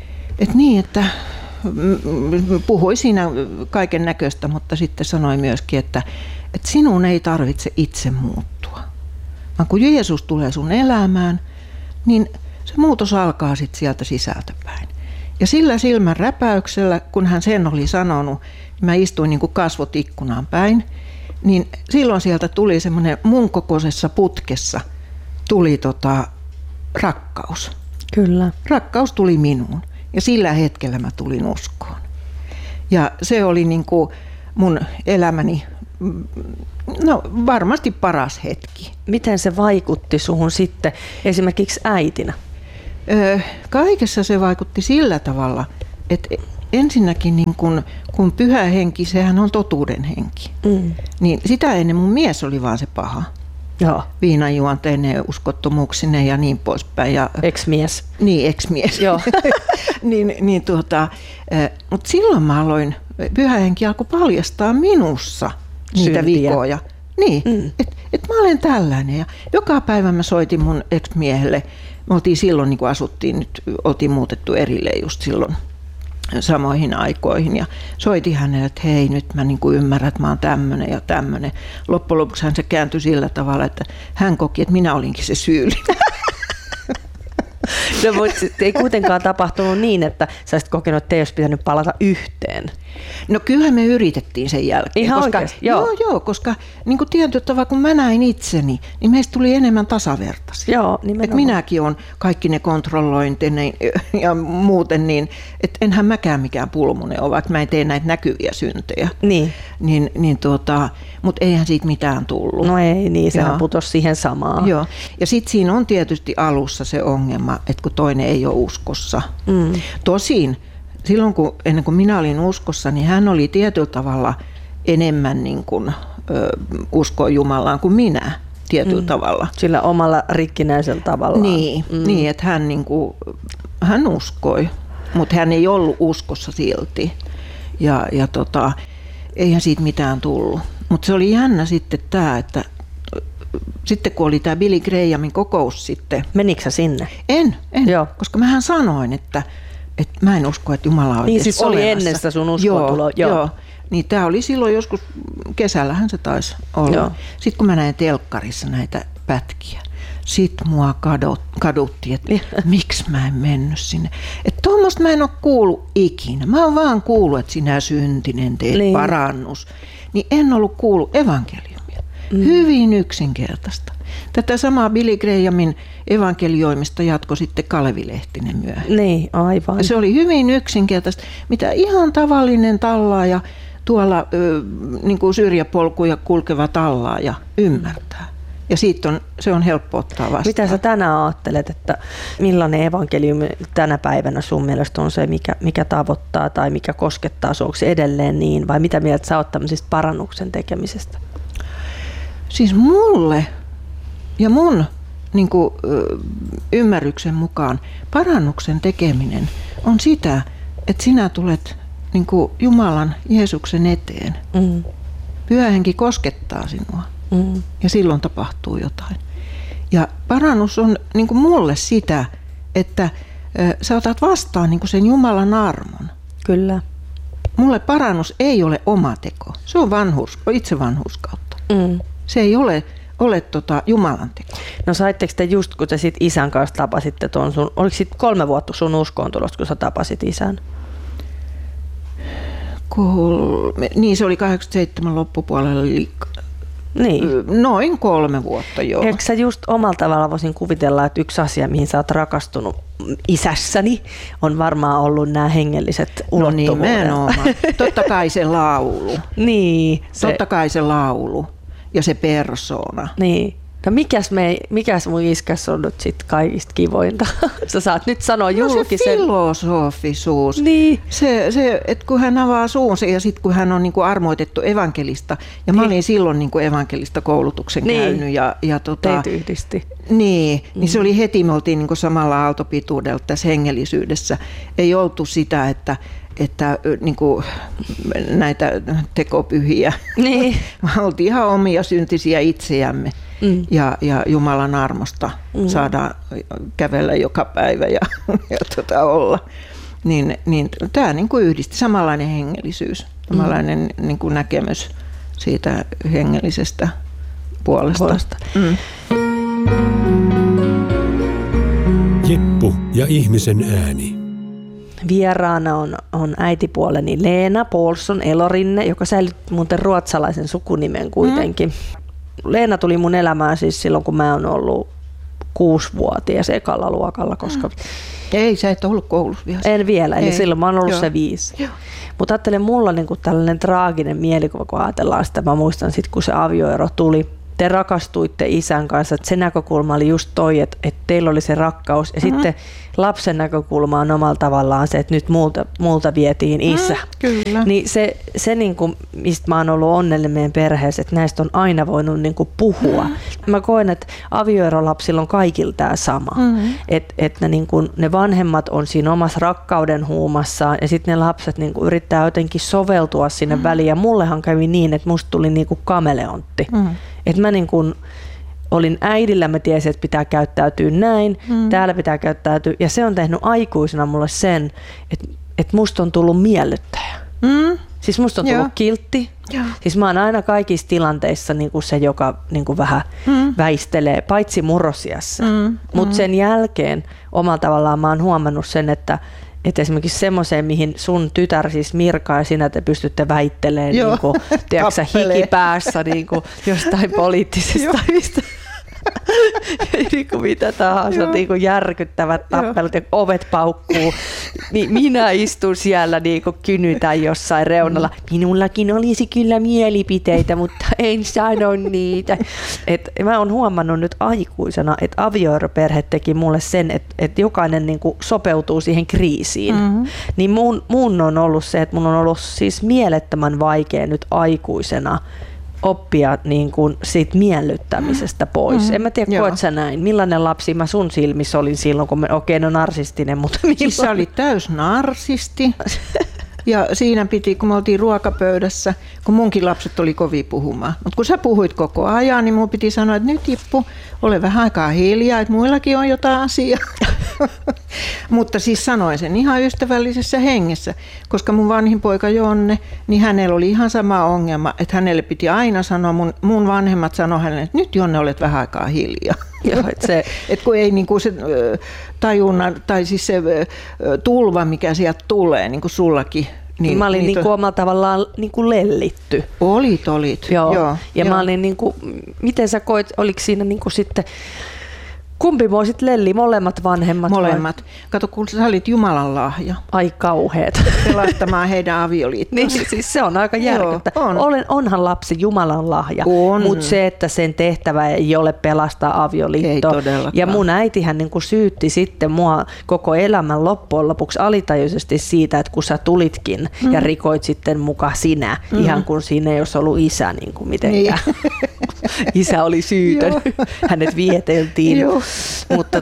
K: puhui siinä kaiken näköistä, mutta sitten sanoi myöskin, että sinun ei tarvitse itse muuttua. Vaan kun Jeesus tulee sun elämään, niin se muutos alkaa sitten sieltä sisältäpäin. Ja sillä silmän räpäyksellä, kun hän sen oli sanonut, mä istuin niin kuin kasvot ikkunaan päin, niin silloin sieltä tuli semmoinen mun kokoisessa putkessa tuli rakkaus.
J: Kyllä.
K: Rakkaus tuli minuun ja sillä hetkellä mä tulin uskoon. Ja se oli niin kuin mun elämäni varmasti paras hetki.
J: Miten se vaikutti suhun sitten esimerkiksi äitinä?
K: Kaikessa se vaikutti sillä tavalla, että ensinnäkin niin kun pyhä henki, sehän on totuuden henki. Niin sitä ennen mun mies oli vaan se paha.
J: Joo.
K: Viinanjuonteinen, uskottomuuksinen ja niin poispäin. Ja
J: ex-mies.
K: Niin, ex-mies.
J: Joo.
K: Mutta silloin mä aloin, pyhä henki alkoi paljastaa minussa niitä vikoja. Niin, että mä olen tällainen. Ja joka päivä mä soitin mun ex-miehelle. Me oltiin silloin, niin kun asuttiin, nyt oltiin muutettu erilleen just silloin samoihin aikoihin. Ja soitin hänelle, että hei, nyt mä niin kuin ymmärrän, että mä oon tämmöinen ja tämmöinen. Loppujen lopuksi hän se kääntyi sillä tavalla, että hän koki, että minä olinkin se syyllinen.
J: No, ei kuitenkaan tapahtunut niin, että sä olisit kokenut, että ei olisi pitänyt palata yhteen.
K: No kyllähän me yritettiin sen jälkeen.
J: Ihan
K: koska,
J: oikeasti?
K: Joo, koska niin kuin tietyllä tavalla, kun mä näin itseni, niin meistä tuli enemmän tasavertaisia.
J: Joo, nimenomaan.
K: Minäkin olen kaikki ne kontrollointinen ja muuten, niin että enhän mäkään mikään pulmunen ole, vaikka mä en tee näitä näkyviä syntejä.
J: Niin.
K: Mutta eihän siitä mitään tullut.
J: No ei, niin sehän putosi siihen samaan.
K: Joo, ja sitten siinä on tietysti alussa se ongelma, että kun toinen ei ole uskossa. Tosin silloin, ennen kuin minä olin uskossa, niin hän oli tietyllä tavalla enemmän niin kuin, uskoi Jumalaan kuin minä tietyllä tavalla.
J: Sillä omalla rikkinäisellä tavalla.
K: Niin, että hän, niin kuin, hän uskoi, mutta hän ei ollut uskossa silti. Ja eihän siitä mitään tullut. Mutta se oli jännä sitten tämä, että sitten kun oli tämä Billy Grahamin kokous sitten.
J: Menikö sä sinne?
K: En, koska mähän sanoin, että mä en usko, että Jumala on
J: niin siis
K: olemassa.
J: Oli ennen sitä sun uskotuloa.
K: Joo. Niin tämä oli silloin joskus, kesällähän se taisi olla. Joo. Sitten kun mä näin telkkarissa näitä pätkiä, sitten mua kadutti, että miksi mä en mennyt sinne. Että tuommoista mä en ole kuullut ikinä. Mä oon vaan kuullut, että sinä syntinen teet parannus. Niin en ollut kuullut evankeliumia. Hyvin yksinkertaista. Tätä samaa Billy Grahamin evankelioimista jatkoi sitten Kalevi Lehtinen myöhemmin.
J: Niin, aivan.
K: Se oli hyvin yksinkertaista, mitä ihan tavallinen tallaaja tuolla niin kuin syrjäpolkuja kulkeva tallaaja ymmärtää. Ja siitä se on helppo ottaa vastaan.
J: Mitä sä tänään ajattelet, että millainen evankeliumi tänä päivänä sun mielestä on se, mikä tavoittaa tai mikä koskettaa sua? Onko se edelleen niin vai mitä mieltä sä oot tämmöisestä parannuksen tekemisestä?
K: Siis mulle ja mun niin kuin, ymmärryksen mukaan parannuksen tekeminen on sitä, että sinä tulet niin kuin Jumalan Jeesuksen eteen. Pyhä Henki koskettaa sinua ja silloin tapahtuu jotain. Ja parannus on niin kuin mulle sitä, että sä otat vastaan niin kuin sen Jumalan armon.
J: Kyllä.
K: Mulle parannus ei ole oma teko. Se on itse vanhurskautta. Se ei ole Jumalan teko.
J: No saitteko te just, kun te sit isän kanssa tapasitte ton sun, oliko sit 3 vuotta sun uskoontulosta, kun sä tapasit isän?
K: Niin, se oli 87 loppupuolella.
J: Niin.
K: Noin 3 vuotta, joo.
J: Eikö sä just omalla tavalla voisin kuvitella, että yksi asia, mihin sä oot rakastunut isässäni, on varmaan ollut nämä hengelliset ulottuvuudet.
K: No nimenomaan. Totta kai se laulu.
J: Niin.
K: Totta kai se laulu ja se persoona.
J: Niin. No mikäs mun iskäs on nyt sit kaikista kivointa? Sä saat nyt sanoa julkisen.
K: Se filosofisuus.
J: Niin.
K: Se että kun hän avaa suunsa ja sitten kun hän on niinku armoitettu evankelista. Ja mä olin silloin niinku evankelista koulutuksen käynyt. Ja
J: teitä yhdisti.
K: Niin se oli heti, me oltiin niinku samalla aaltopituudella tässä hengellisyydessä. Ei oltu sitä, että niinku näitä tekopyhiä.
J: Niin.
K: Me oltiin ihan omia syntisiä itseämme. Ja Jumalan armosta saadaan kävellä joka päivä ja olla. Niin tämä niinku yhdisti samanlainen hengellisyys, samanlainen niinku näkemys siitä hengellisestä puolesta.
I: Jeppu ja ihmisen ääni.
J: Vieraana on äitipuoleni Leena Paulsson Elorinne, joka säilytti muuten ruotsalaisen sukunimen kuitenkin. Leena tuli mun elämään siis silloin, kun mä oon ollut 6-vuotias ekalla luokalla. Koska
K: Ei, sä et ollut koulussa vielä.
J: En vielä, eli silloin mä oon ollut se 5. Mutta ajattelen, mulla on niinku tällainen traaginen mielikuva, kun ajatellaan sitä. Mä muistan sitten, kun se avioero tuli. Te rakastuitte isän kanssa, että se näkökulma oli just toi, että teillä oli se rakkaus. Ja sitten lapsen näkökulma on omalla tavallaan se, että nyt multa vietiin isä.
K: Kyllä.
J: Niin se niin kuin, mistä mä oon ollut onnellinen meidän perheessä, että näistä on aina voinut niin kuin puhua. Mä koen, että avioerolapsilla on kaikilla tämä sama. Että ne vanhemmat on siinä omassa rakkauden huumassaan ja sitten ne lapset niin kuin yrittää jotenkin soveltua sinne väliin. Ja mullehan kävi niin, että musta tuli niin kuin kameleontti. Että mä niin kuin olin äidillä, mä tiesin, että pitää käyttäytyä näin, täällä pitää käyttäytyä. Ja se on tehnyt aikuisena mulle sen, että musta on tullut miellyttäjä. Siis musta on tullut kiltti. Siis mä oon aina kaikissa tilanteissa niin kuin se, joka niin kuin vähän väistelee, paitsi murrosiassa. Mutta sen jälkeen omalla tavallaan mä oon huomannut sen, että esimerkiksi semmoiseen, mihin sun tytär, siis Mirka ja sinä te pystytte väittelemään niin kuin, tiedätkö, hikipäässä niin kuin, jostain poliittisesta niin kuin mitä tahansa, niin kuin järkyttävät tappelut ja ovet paukkuu. Niin minä istun siellä niin kuin kynytän jossain reunalla. Minullakin olisi kyllä mielipiteitä, mutta en sano niitä. Mä oon huomannut nyt aikuisena, että avioeroperhe teki mulle sen, että jokainen niin kuin sopeutuu siihen kriisiin. Niin mun on ollut se, että mun on ollut siis mielettömän vaikea nyt aikuisena oppia niin kuin siitä miellyttämisestä pois. En mä tiedä, koet sä näin. Millainen lapsi mä sun silmissä olin silloin, kun narsistinen, mutta
K: siis sä olit täys narsisti. Ja siinä piti, kun me oltiin ruokapöydässä, kun munkin lapset oli kovin puhumaan. Mutta kun sä puhuit koko ajan, niin mun piti sanoa, että nyt Jippu, ole vähän aikaa hiljaa, että muillakin on jotain asiaa. Mutta siis sanoin sen ihan ystävällisessä hengessä, koska mun vanhin poika Jonne, niin hänellä oli ihan sama ongelma, että hänelle piti aina sanoa, mun vanhemmat sanoi hänelle, että nyt Jonne olet vähän aikaa hiljaa. Joo, et kun ei niinku se tajunnan, tai siis se tulva, mikä sieltä tulee, niin kuin sullakin.
J: Niin, mä olin niinku omalla tavallaan niinku lellitty.
K: Olit.
J: Joo. Ja mä olin niinku, miten sä koit, oliko siinä niinku sitten, kumpi mua sit lelli, molemmat vanhemmat?
K: Molemmat. Kato, kun sä olit Jumalan lahja.
J: Ai kauheet.
K: Pelastamaan heidän avioliittonsa.
J: Niin, siis se on aika järkyttävää. Onhan lapsi Jumalan lahja, mutta se, että sen tehtävä ei ole pelastaa avioliittoa.
K: Ei todellakaan.
J: Ja mun äitihän niin kuin syytti sitten mua koko elämän loppujen lopuksi alitajuisesti siitä, että kun sä tulitkin ja rikoit sitten muka sinä, ihan kun siinä ei olisi ollut isä niin kuin mitenkään. Niin. Isä oli syytön. Hänet vieteltiin. Joo. Mutta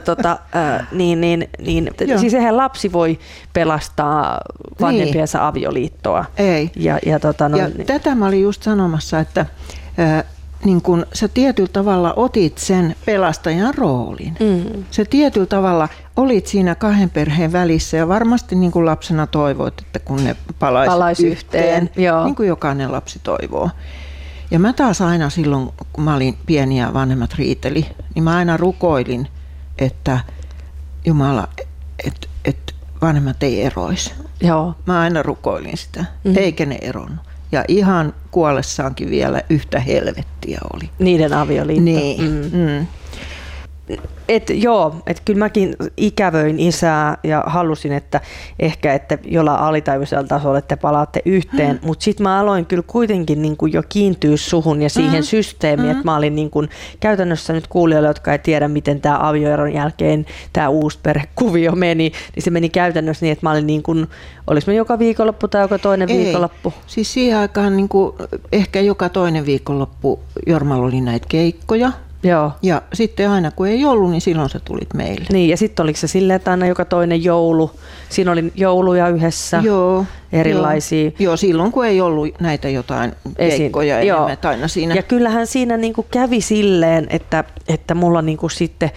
J: siis eihän lapsi voi pelastaa vanhempiensa avioliittoa.
K: Ei.
J: Ja
K: tätä mä olin just sanomassa, että niin kun sä tietyllä tavalla otit sen pelastajan roolin. Sä tietyllä tavalla olit siinä kahden perheen välissä ja varmasti niin kuin lapsena toivoit, että kun ne palaisi yhteen, niin kuin jokainen lapsi toivoo. Ja mä taas aina silloin, kun mä olin pieni ja vanhemmat riiteli, niin mä aina rukoilin, että Jumala, että vanhemmat ei eroisi.
J: Joo.
K: Mä aina rukoilin sitä, eikä ne eronnut. Ja ihan kuollessaankin vielä yhtä helvettiä oli.
J: Niiden avioliitto.
K: Niin.
J: Että kyllä mäkin ikävöin isää ja halusin, että ehkä että jollain alitajuisella tasolla te palaatte yhteen, mutta sitten mä aloin kyllä kuitenkin niin kuin jo kiintyä suhun ja siihen systeemiin, että mä olin niin kuin, käytännössä nyt kuulijoille, jotka ei tiedä, miten tämä avioeron jälkeen tämä uusi perhekuvio meni, niin se meni käytännössä niin, että mä olin niin kuin, olis me joka viikonloppu tai joka toinen viikonloppu?
K: Siis siihen aikaan niin kuin, ehkä joka toinen viikonloppu Jormalla oli näitä keikkoja.
J: Joo.
K: Ja sitten aina kun ei ollut, niin silloin sä tulit meille.
J: Niin, ja sitten oliko se silleen, että aina joka toinen joulu, siinä oli jouluja yhdessä, erilaisia.
K: Joo, silloin kun ei ollut näitä jotain keikkoja enemmän, aina siinä.
J: Ja kyllähän siinä niinku kävi silleen, että mulla niinku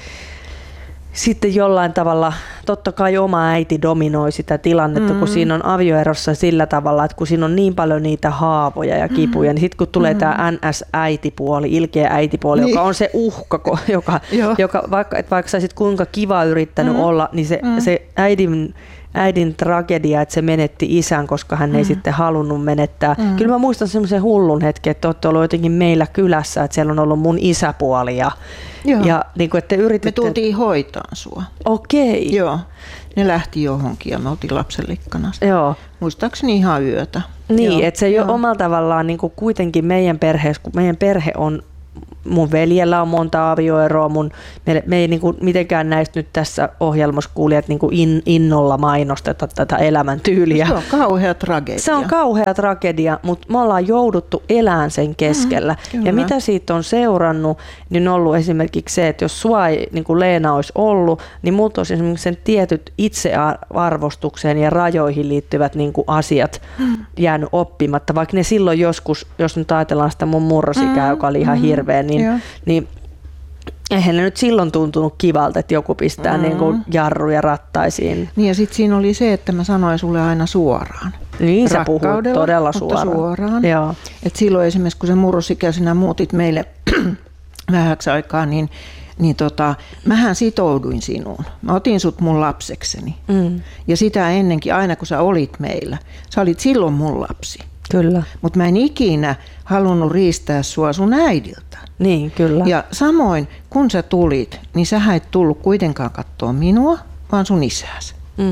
J: sitten jollain tavalla, totta kai oma äiti dominoi sitä tilannetta, kun siinä on avioerossa sillä tavalla, että kun siinä on niin paljon niitä haavoja ja kipuja, niin sitten kun tulee tämä NS-äitipuoli, ilkeä äitipuoli, joka on se uhka, joka vaikka sä olisit kuinka kiva yrittänyt olla, niin se äidin tragedia, että se menetti isän, koska hän ei sitten halunnut menettää. Kyllä mä muistan semmoisen hullun hetken, että olette ollut jotenkin meillä kylässä, että siellä on ollut mun isäpuoli ja niin kuin, että yrititte...
K: Me tultiin hoitaan sua.
J: Okei.
K: Joo. Ne lähti johonkin ja me oltiin lapsenlikkana.
J: Joo.
K: Muistaakseni ihan yötä.
J: Niin, että se omalla tavallaan niin kuin kuitenkin meidän perheessä, kun meidän perhe on, mun veljellä on monta avioeroa, me ei niin kuin mitenkään näistä nyt tässä ohjelmassa kuulijat niin kuin innolla mainosteta tätä elämäntyyliä.
K: Se on kauhea tragedia.
J: Se on kauhea tragedia, mutta me ollaan jouduttu elämään sen keskellä. Ja mitä siitä on seurannut, niin on ollut esimerkiksi se, että jos sua ei, niin kuin Leena olisi ollut, niin multa olisi esimerkiksi sen tietyt itsearvostukseen ja rajoihin liittyvät niin kuin asiat jäänyt oppimatta, vaikka ne silloin joskus, jos nyt ajatellaan sitä mun murrosikää, joka oli ihan hirveä, niin eihän ne nyt silloin tuntunut kivalta, että joku pistää niin kuin jarruja rattaisiin.
K: Niin ja sitten siinä oli se, että mä sanoin sulle aina suoraan.
J: Niin sä puhut todella suoraan.
K: Joo. Et silloin esimerkiksi kun sä murrosikäisenä muutit meille vähäksi aikaa, niin mähän sitouduin sinuun. Mä otin sut mun lapsekseni. Ja sitä ennenkin, aina kun sä olit meillä, sä olit silloin mun lapsi.
J: Kyllä.
K: Mutta mä en ikinä halunnut riistää sua sun äidiltä.
J: Niin, kyllä.
K: Ja samoin, kun sä tulit, niin sä et tullut kuitenkaan katsoa minua, vaan sun isääsi.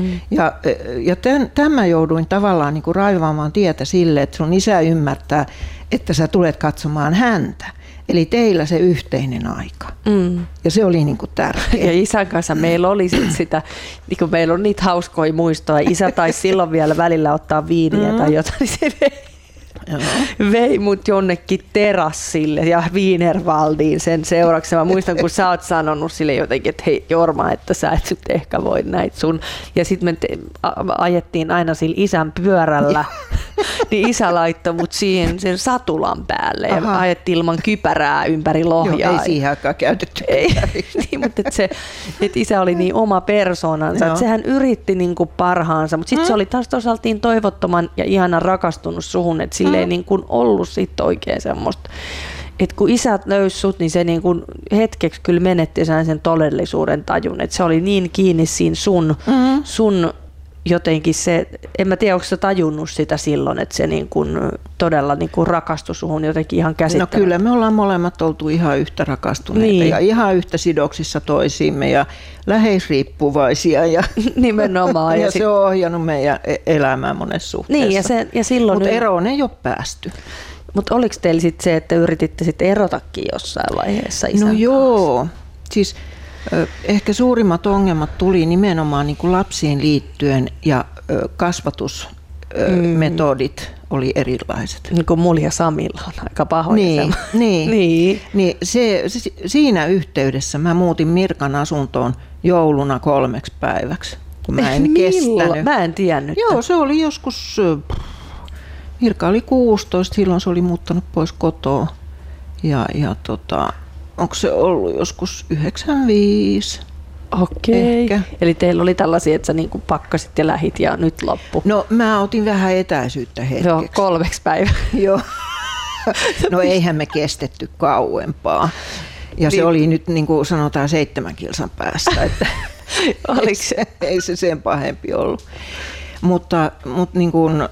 K: Ja tämä jouduin tavallaan niin kuin raivaamaan tietä sille, että sun isä ymmärtää, että sä tulet katsomaan häntä. Eli teillä se yhteinen aika. Ja se oli niin kuin tärkeää.
J: Ja isän kanssa meillä oli sitä, niin kuin meillä on niitä hauskoja muistoja. Isä taisi silloin vielä välillä ottaa viiniä tai jotain, niin se vei. vei mut jonnekin terassille ja Wienerwaldiin sen seuraksi. Mä muistan, kun sä oot sanonut sille jotenkin, että hei Jorma, että sä et nyt ehkä voi näitä sun. Ja sitten me ajettiin aina sillä isän pyörällä, niin isä laittoi mut siihen sen satulan päälle ja ajettiin ilman kypärää ympäri Lohjaa.
K: Joo, ei siihen aikaan käytetty.
J: Niin, mutta että isä oli niin oma persoonansa, että sehän yritti niinku parhaansa, mutta sitten se oli taas toisaalta toivottoman ja ihanan rakastunut suhun, että sille ei niinku ollut sit oikein semmoista. Et kun isä löysi sut, niin se niinku hetkeksi kyllä menetti sen todellisuuden tajun, että se oli niin kiinni siinä sun jotenkin se, en mä tiedä, onko sä tajunnut sitä silloin, että se niin kuin todella niin kuin rakastui suhun jotenkin ihan käsittämättä.
K: No kyllä, me ollaan molemmat oltu ihan yhtä rakastuneita ja ihan yhtä sidoksissa toisiimme ja läheisriippuvaisia. Ja
J: nimenomaan.
K: ja se on ohjannut meidän elämää monessa suhteessa.
J: Niin, ja silloin
K: mutta eroon ei ole päästy.
J: Mutta oliko teillä sitten se, että yrititte sitten erotakin jossain vaiheessa isän kanssa?
K: Joo, siis ehkä suurimmat ongelmat tuli nimenomaan niin kuin lapsiin liittyen ja kasvatusmetodit oli erilaiset.
J: Niin kuin mulla ja Samilla on aika pahoja.
K: Niin. Siinä yhteydessä mä muutin Mirkan asuntoon jouluna 3 päiväksi, kun mä en kestänyt.
J: Mä en tiennyt.
K: Joo, se oli joskus, Mirka oli 16, silloin se oli muuttanut pois kotoa ja onko se ollut joskus 95?
J: Okei.
K: Ehkä.
J: Eli teillä oli tällaisia, että sä niinku pakkasit ja lähit ja nyt loppu.
K: No mä otin vähän etäisyyttä hetkeksi.
J: Joo, 3 päivää.
K: Joo. No eihän me kestetty kauempaa. Ja se oli nyt niin kuin sanotaan 7 kilsan päästä. Että ei se sen pahempi ollut. Mutta niin kuin,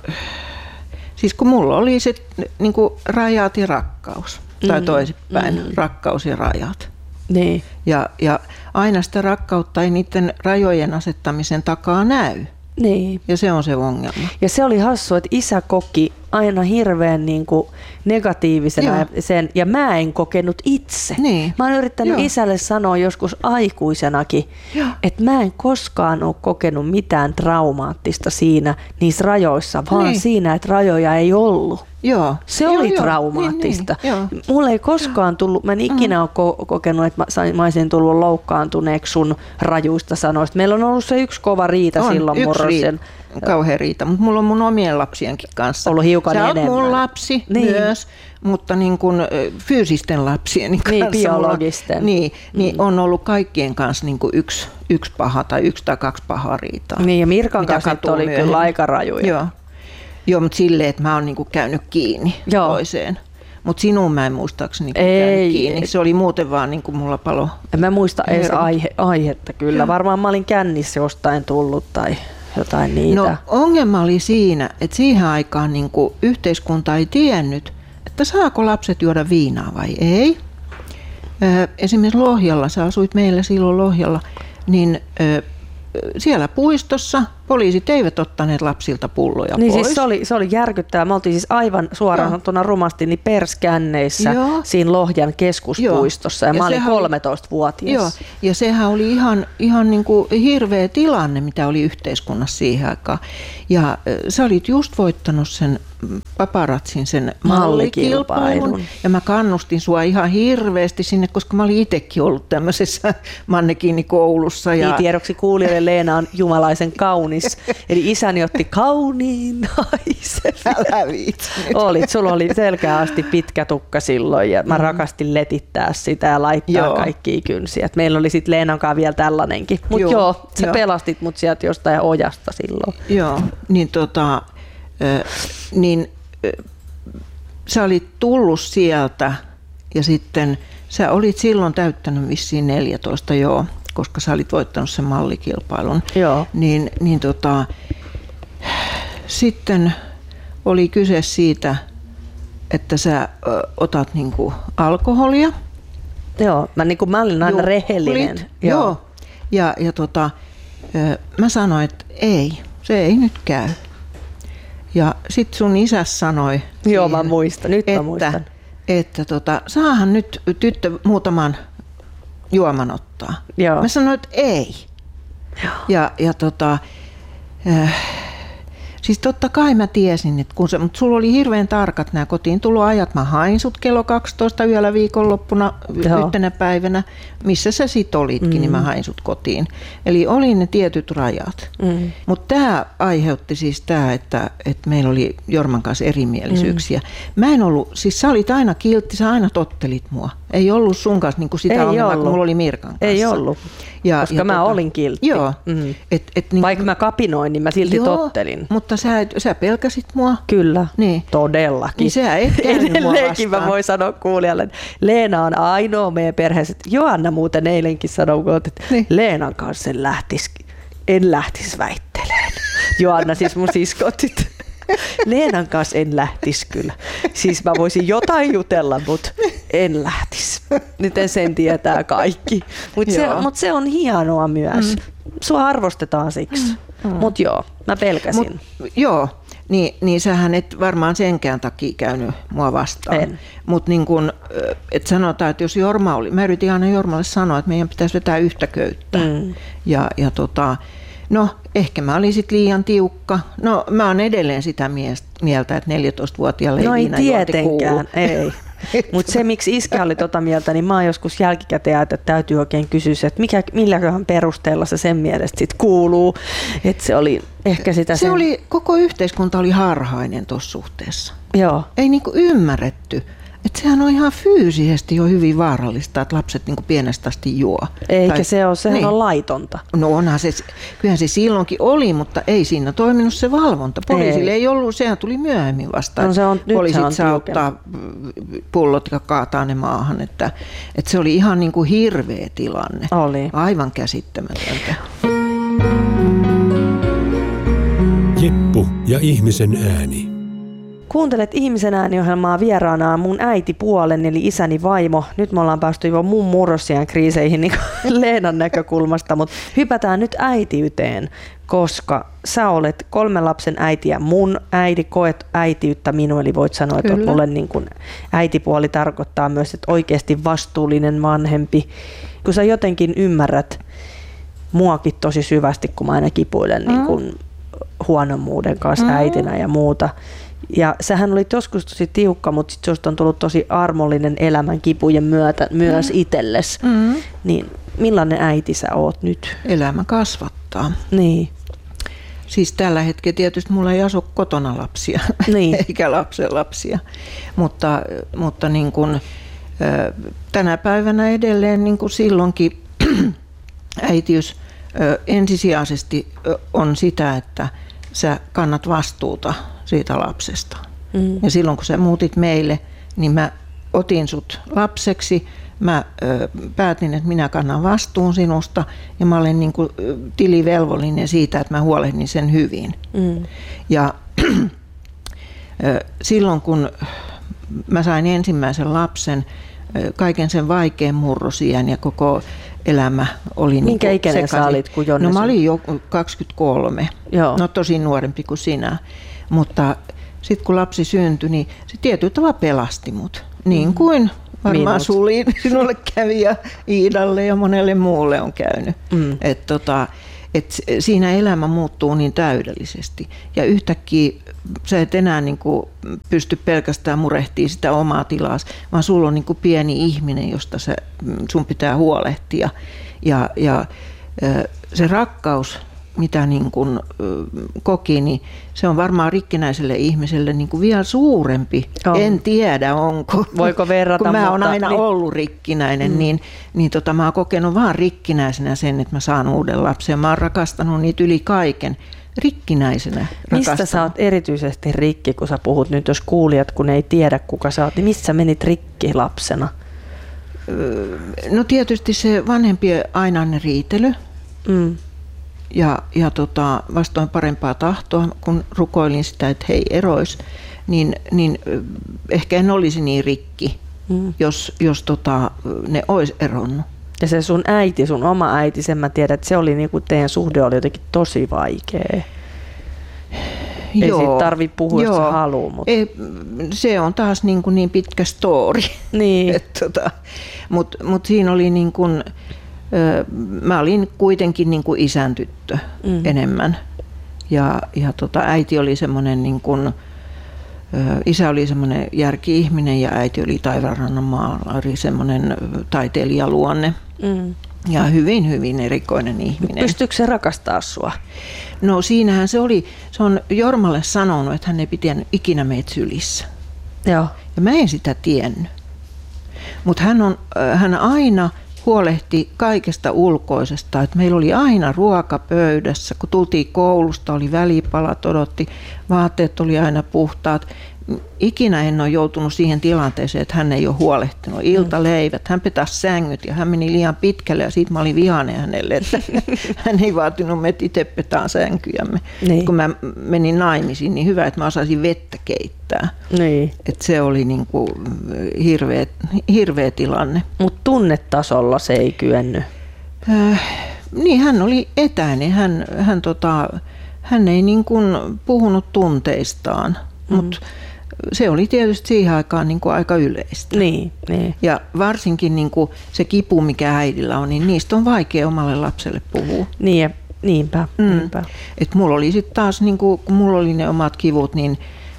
K: siis kun mulla oli se niin kuin rajat ja rakkaus. Tai toisinpäin, rakkaus ja rajat.
J: Niin.
K: Ja aina sitä rakkautta ei niiden rajojen asettamisen takaa näy.
J: Niin.
K: Ja se on se ongelma.
J: Ja se oli hassu, että isä koki aina hirveän niin kuin negatiivisena sen, ja mä en kokenut itse.
K: Niin.
J: Mä oon yrittänyt isälle sanoa joskus aikuisenakin, että mä en koskaan ole kokenut mitään traumaattista niissä rajoissa, vaan siinä, että rajoja ei ollut.
K: Joo.
J: Se oli traumaattista. Niin. Mulle ei koskaan tullut, mä en ikinä ole kokenut, että mä olisin tullut loukkaantuneeksi sun rajuista sanoista. Meillä on ollut se yksi kova riita silloin murrosen.
K: Kauhean riita, mutta mulla on mun omien lapsienkin kanssa.
J: Ollut hiukan enemmän.
K: Sä oot mun lapsi myös, mutta niin kuin fyysisten lapsien kanssa.
J: Biologisten.
K: Niin on ollut kaikkien kanssa niin kuin yksi paha tai 1 tai 2 pahaa riitaa.
J: Niin ja Mirkan kanssa oli kyllä aika rajuja.
K: Joo, mutta silleen, että mä oon niinku käynyt kiinni toiseen. Mutta sinuun mä en muistaakseni käynyt kiinni. Se oli muuten vaan niinku mulla palo.
J: En mä muista edes aihetta kyllä. Joo. Varmaan mä olin kännissä jostain tullut tai jotain niitä.
K: No ongelma oli siinä, että siihen aikaan niinku yhteiskunta ei tiennyt, että saako lapset juoda viinaa vai ei. Esimerkiksi Lohjalla, sä asuit meillä silloin Lohjalla, niin siellä puistossa poliisit eivät ottaneet lapsilta pulloja
J: niin
K: pois.
J: Siis se oli järkyttävää. Me oltiin siis aivan suoraan sanottuna rumasti niin perskänneissä siinä Lohjan keskuspuistossa ja mä olin 13-vuotias.
K: Joo, ja sehän oli ihan niin kuin hirveä tilanne, mitä oli yhteiskunnassa siihen aikaan. Ja sä olit just voittanut sen paparatsin sen mallikilpailun. Ja mä kannustin sua ihan hirveästi sinne, koska mä olin itsekin ollut tämmöisessä mannekiinikoulussa.
J: Niin tiedoksi kuulijoille Leena on jumalaisen kaunis. Eli isäni otti kauniin naisen.
K: Älä viitsi.
J: Sulla oli selkeä asti pitkä tukka silloin ja mä rakastin letittää sitä ja laittaa kaikkia kynsiä. Meillä oli sitten Leenan kanssa vielä tällainenkin. Mutta sä pelastit mut sieltä jostain ojasta silloin.
K: Joo, niin sä olit tullut sieltä ja sitten sä olit silloin täyttänyt vissiin 14, koska sä olit voittanut sen mallikilpailun.
J: Joo.
K: Sitten oli kyse siitä, että sä otat niinku alkoholia.
J: Joo, mä olin aina rehellinen.
K: Joo. Ja mä sanoin, että se ei nyt käy. Ja sit sun isä sanoi
J: siihen, mä muistan, mä muistan.
K: Että saahan nyt tyttö muutaman juoman ottaa.
J: Joo.
K: Mä sanoin, että ei.
J: Joo.
K: Ja Siis totta kai mä tiesin, että mutta sulla oli hirveän tarkat nämä kotiin tuloajat. Mä hain sut kello 12 yöllä viikonloppuna yhtenä päivänä. Missä sä sit olitkin, niin mä hain sut kotiin. Eli oli ne tietyt rajat. Mutta tämä aiheutti siis tämä, että meillä oli Jorman kanssa erimielisyyksiä. Mä en ollut, siis sä olit aina kiltti, sä aina tottelit mua. Ei ollut sun kanssa niin kuin sitä ongelmaa, kun mulla oli Mirkan kanssa.
J: Ei ollut, koska mä olin kiltti.
K: Joo.
J: Niin vaikka mä kapinoin, niin mä silti tottelin.
K: Mutta sä pelkäsit mua.
J: Kyllä, niin. Todellakin.
K: Niin sä et käynyt mua vastaan.
J: Mä voin sanoa kuulijalle, että Leena on ainoa meidän perheessä. Joanna muuten eilenkin sanoi, että Leenan kanssa en lähtisi väittelemään. Joanna siis mun siskotit. Leenan kanssa en lähtisi kyllä. Siis mä voisin jotain jutella, mutta en lähtisi. Nyt sen tietää kaikki. Mutta se on hienoa myös. Sua arvostetaan siksi. Mutta joo, mä pelkäsin.
K: Niin sähän et varmaan senkään takia käynyt mua vastaan. Mutta niin kun, et sanotaan, että jos Jorma oli, mä yritin aina Jormalle sanoa, että meidän pitäisi vetää yhtä köyttä. No, ehkä mä olin sit liian tiukka. No, mä oon edelleen sitä mieltä, että 14-vuotiaalle ei viinajuonti kuulu.
J: Ei. Mutta se, miksi iskä oli tota mieltä, niin mä oon joskus jälkikäteen ajatellut, että täytyy oikein kysyä, että milläköhän perusteella se sen mielestä sit kuuluu. Että se oli ehkä sitä
K: koko yhteiskunta oli harhainen tuossa suhteessa.
J: Joo.
K: Ei niinku ymmärretty. Että sehän on ihan fyysisesti jo hyvin vaarallista, että lapset niin kuin pienestä asti juo.
J: Eikä sehän on laitonta.
K: No onhan se, kyllähän se silloinkin oli, mutta ei siinä toiminut se valvonta. Poliisille ei ollut, sehän tuli myöhemmin vastaan.
J: No
K: poliisit saa ottaa pullot ja kaataa ne maahan. Että se oli ihan niin kuin hirveä tilanne.
J: Oli.
K: Aivan käsittämätöntä.
I: Jeppu ja ihmisen ääni.
J: Kuuntelet Ihmisen ääni-ohjelmaa, vieraanaan mun äitipuolen eli isäni vaimo. Nyt me ollaan päästy jo mun murrosiän kriiseihin niin Leenan näkökulmasta, mutta hypätään nyt äitiyteen, koska sä olet 3 lapsen äiti ja mun äiti, koet äitiyttä minun, eli voit sanoa, että mulle niin kuin äitipuoli tarkoittaa myös, että oikeasti vastuullinen vanhempi. Kun sä jotenkin ymmärrät muakin tosi syvästi, kun mä aina kipuilen niin kuin huonommuuden kanssa äitinä ja muuta. Ja sähän olit joskus tosi tiukka, mutta sitten susta on tullut tosi armollinen elämän kipujen myötä myös itsellesi. Niin millainen äiti sä oot nyt?
K: Elämä kasvattaa.
J: Niin.
K: Siis tällä hetkellä tietysti mulla ei asu kotona lapsia, eikä lapsenlapsia. Mutta niin kun, tänä päivänä edelleen niin kun silloinkin äitiys ensisijaisesti on sitä, että sä kannat vastuuta siitä lapsesta. Ja silloin kun sä muutit meille, niin mä otin sut lapseksi, mä päätin, että minä kannan vastuun sinusta ja mä olen niin kuin tilivelvollinen siitä, että mä huolehdin sen hyvin. Ja silloin kun mä sain ensimmäisen lapsen, kaiken sen vaikean murrosiän ja koko elämä oli
J: minkä
K: niin
J: ikäinen sä olit, kun Jonne?
K: No mä olin jo 23, no tosi nuorempi kuin sinä, mutta sitten kun lapsi syntyi, niin se tietyllä tavalla pelasti mut, niin kuin varmaan sinulle kävi ja Iidalle ja monelle muulle on käynyt. Et siinä elämä muuttuu niin täydellisesti ja yhtäkkiä sä et enää niin kuin pysty pelkästään murehtimaan sitä omaa tilaa, vaan sulla on niin kuin pieni ihminen, josta sun pitää huolehtia. Ja se rakkaus, mitä niin kuin koki, niin se on varmaan rikkinäiselle ihmiselle niin kuin vielä suurempi. En tiedä, onko.
J: Voiko verrata?
K: Kun mä oon aina ollut rikkinäinen, niin mä oon kokenut vaan rikkinäisenä sen, että mä saan uuden lapsen. Mä oon rakastanut niitä yli kaiken. Rikkinäisenä
J: Mistä sä oot erityisesti rikki, kun sä puhut nyt, jos kuulijat, kun ei tiedä kuka sä oot, niin missä menit rikki lapsena?
K: No tietysti se vanhempien ainainen riitely. Ja vastoin parempaa tahtoa, kun rukoilin sitä, että he ei erois, niin ehkä en olisi niin rikki, jos ne olisi eronnut.
J: Ja se sun äiti, sun oma äiti, sen mä tiedän, että se oli niinku, teidän suhde oli jotenkin tosi vaikea. Ei siitä tarvitse puhua, jos sä haluaa. Mutta
K: se on taas niin pitkä story.
J: Niin.
K: Mutta siinä oli niin kuin, mä olin kuitenkin niin kuin isän tyttö enemmän. Ja äiti oli semmoinen, niin kuin, isä oli semmoinen järki-ihminen ja äiti oli Taivaanrannan maalari, semmoinen taiteilijaluonne. Ja hyvin, hyvin erikoinen ihminen.
J: Pystyykö se rakastaa sua?
K: No siinähän se on Jormalle sanonut, että hän ei pitänyt ikinä meitä sylissä.
J: Joo.
K: Ja mä en sitä tiennyt. Mutta hän aina huolehti kaikesta ulkoisesta. Et meillä oli aina ruoka pöydässä. Kun tultiin koulusta, oli välipalat, odotti, vaatteet oli aina puhtaat. Ikinä en ole joutunut siihen tilanteeseen, että hän ei ole huolehtinut. Iltaleivät, hän petasi sängyt ja hän meni liian pitkälle ja siitä mä olin vihainen hänelle, että hän ei vaatinut, me itse petaan sänkyjämme. Niin. Kun mä menin naimisiin, niin hyvä, että mä osasin vettä keittää.
J: Niin.
K: Että se oli niin kuin hirveä tilanne.
J: Mutta tunnetasolla se ei kyennyt.
K: Niin, hän oli etäinen. Hän ei niin kuin puhunut tunteistaan, mutta se oli tietysti siihen aikaan niin kuin aika yleistä.
J: Niin.
K: Ja varsinkin niin kuin se kipu, mikä äidillä on, niin niistä on vaikea omalle lapselle puhua.
J: Niinpä.
K: Et mulla oli sitten taas, niin kuin, kun mulla oli ne omat kivut, niin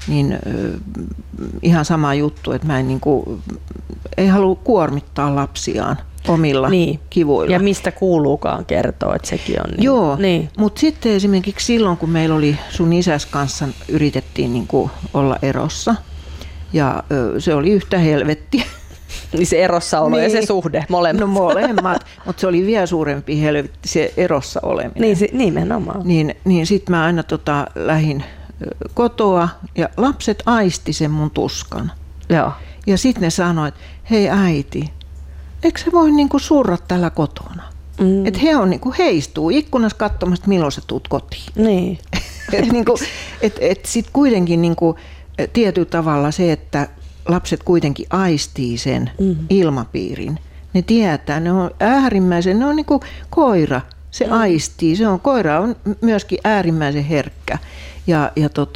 K: ihan sama juttu, että mä en niin kuin, ei halua kuormittaa lapsiaan omilla kivuilla.
J: Ja mistä kuuluukaan kertoa, että sekin on.
K: Joo, mutta sitten esimerkiksi silloin, kun meillä oli sun isäs kanssa, yritettiin niin kuin olla erossa. Ja se oli yhtä helvettiä.
J: Niin se erossaolo ja se suhde, molemmat.
K: No molemmat, mutta se oli vielä suurempi helvetti, se erossa oleminen.
J: Niin, nimenomaan.
K: Niin sitten mä aina lähdin kotoa ja lapset aisti sen mun tuskan.
J: Joo.
K: Ja sitten ne sanoi, että hei äiti, eikö se voi niinku surra tällä kotona? Että he on niinku heistuu ikkunassa katsomassa, milloin sä tuut kotiin.
J: Niin.
K: Että niinku, sitten kuitenkin niinku, tietyllä tavalla se, että lapset kuitenkin aistii sen ilmapiirin. Ne tietää, ne on äärimmäisen, ne on niinku koira, se aistii. Koira on myöskin äärimmäisen herkkä. Ja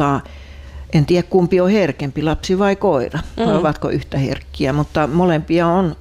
K: en tiedä kumpi on herkempi, lapsi vai koira, vai ovatko yhtä herkkiä, mutta molempia on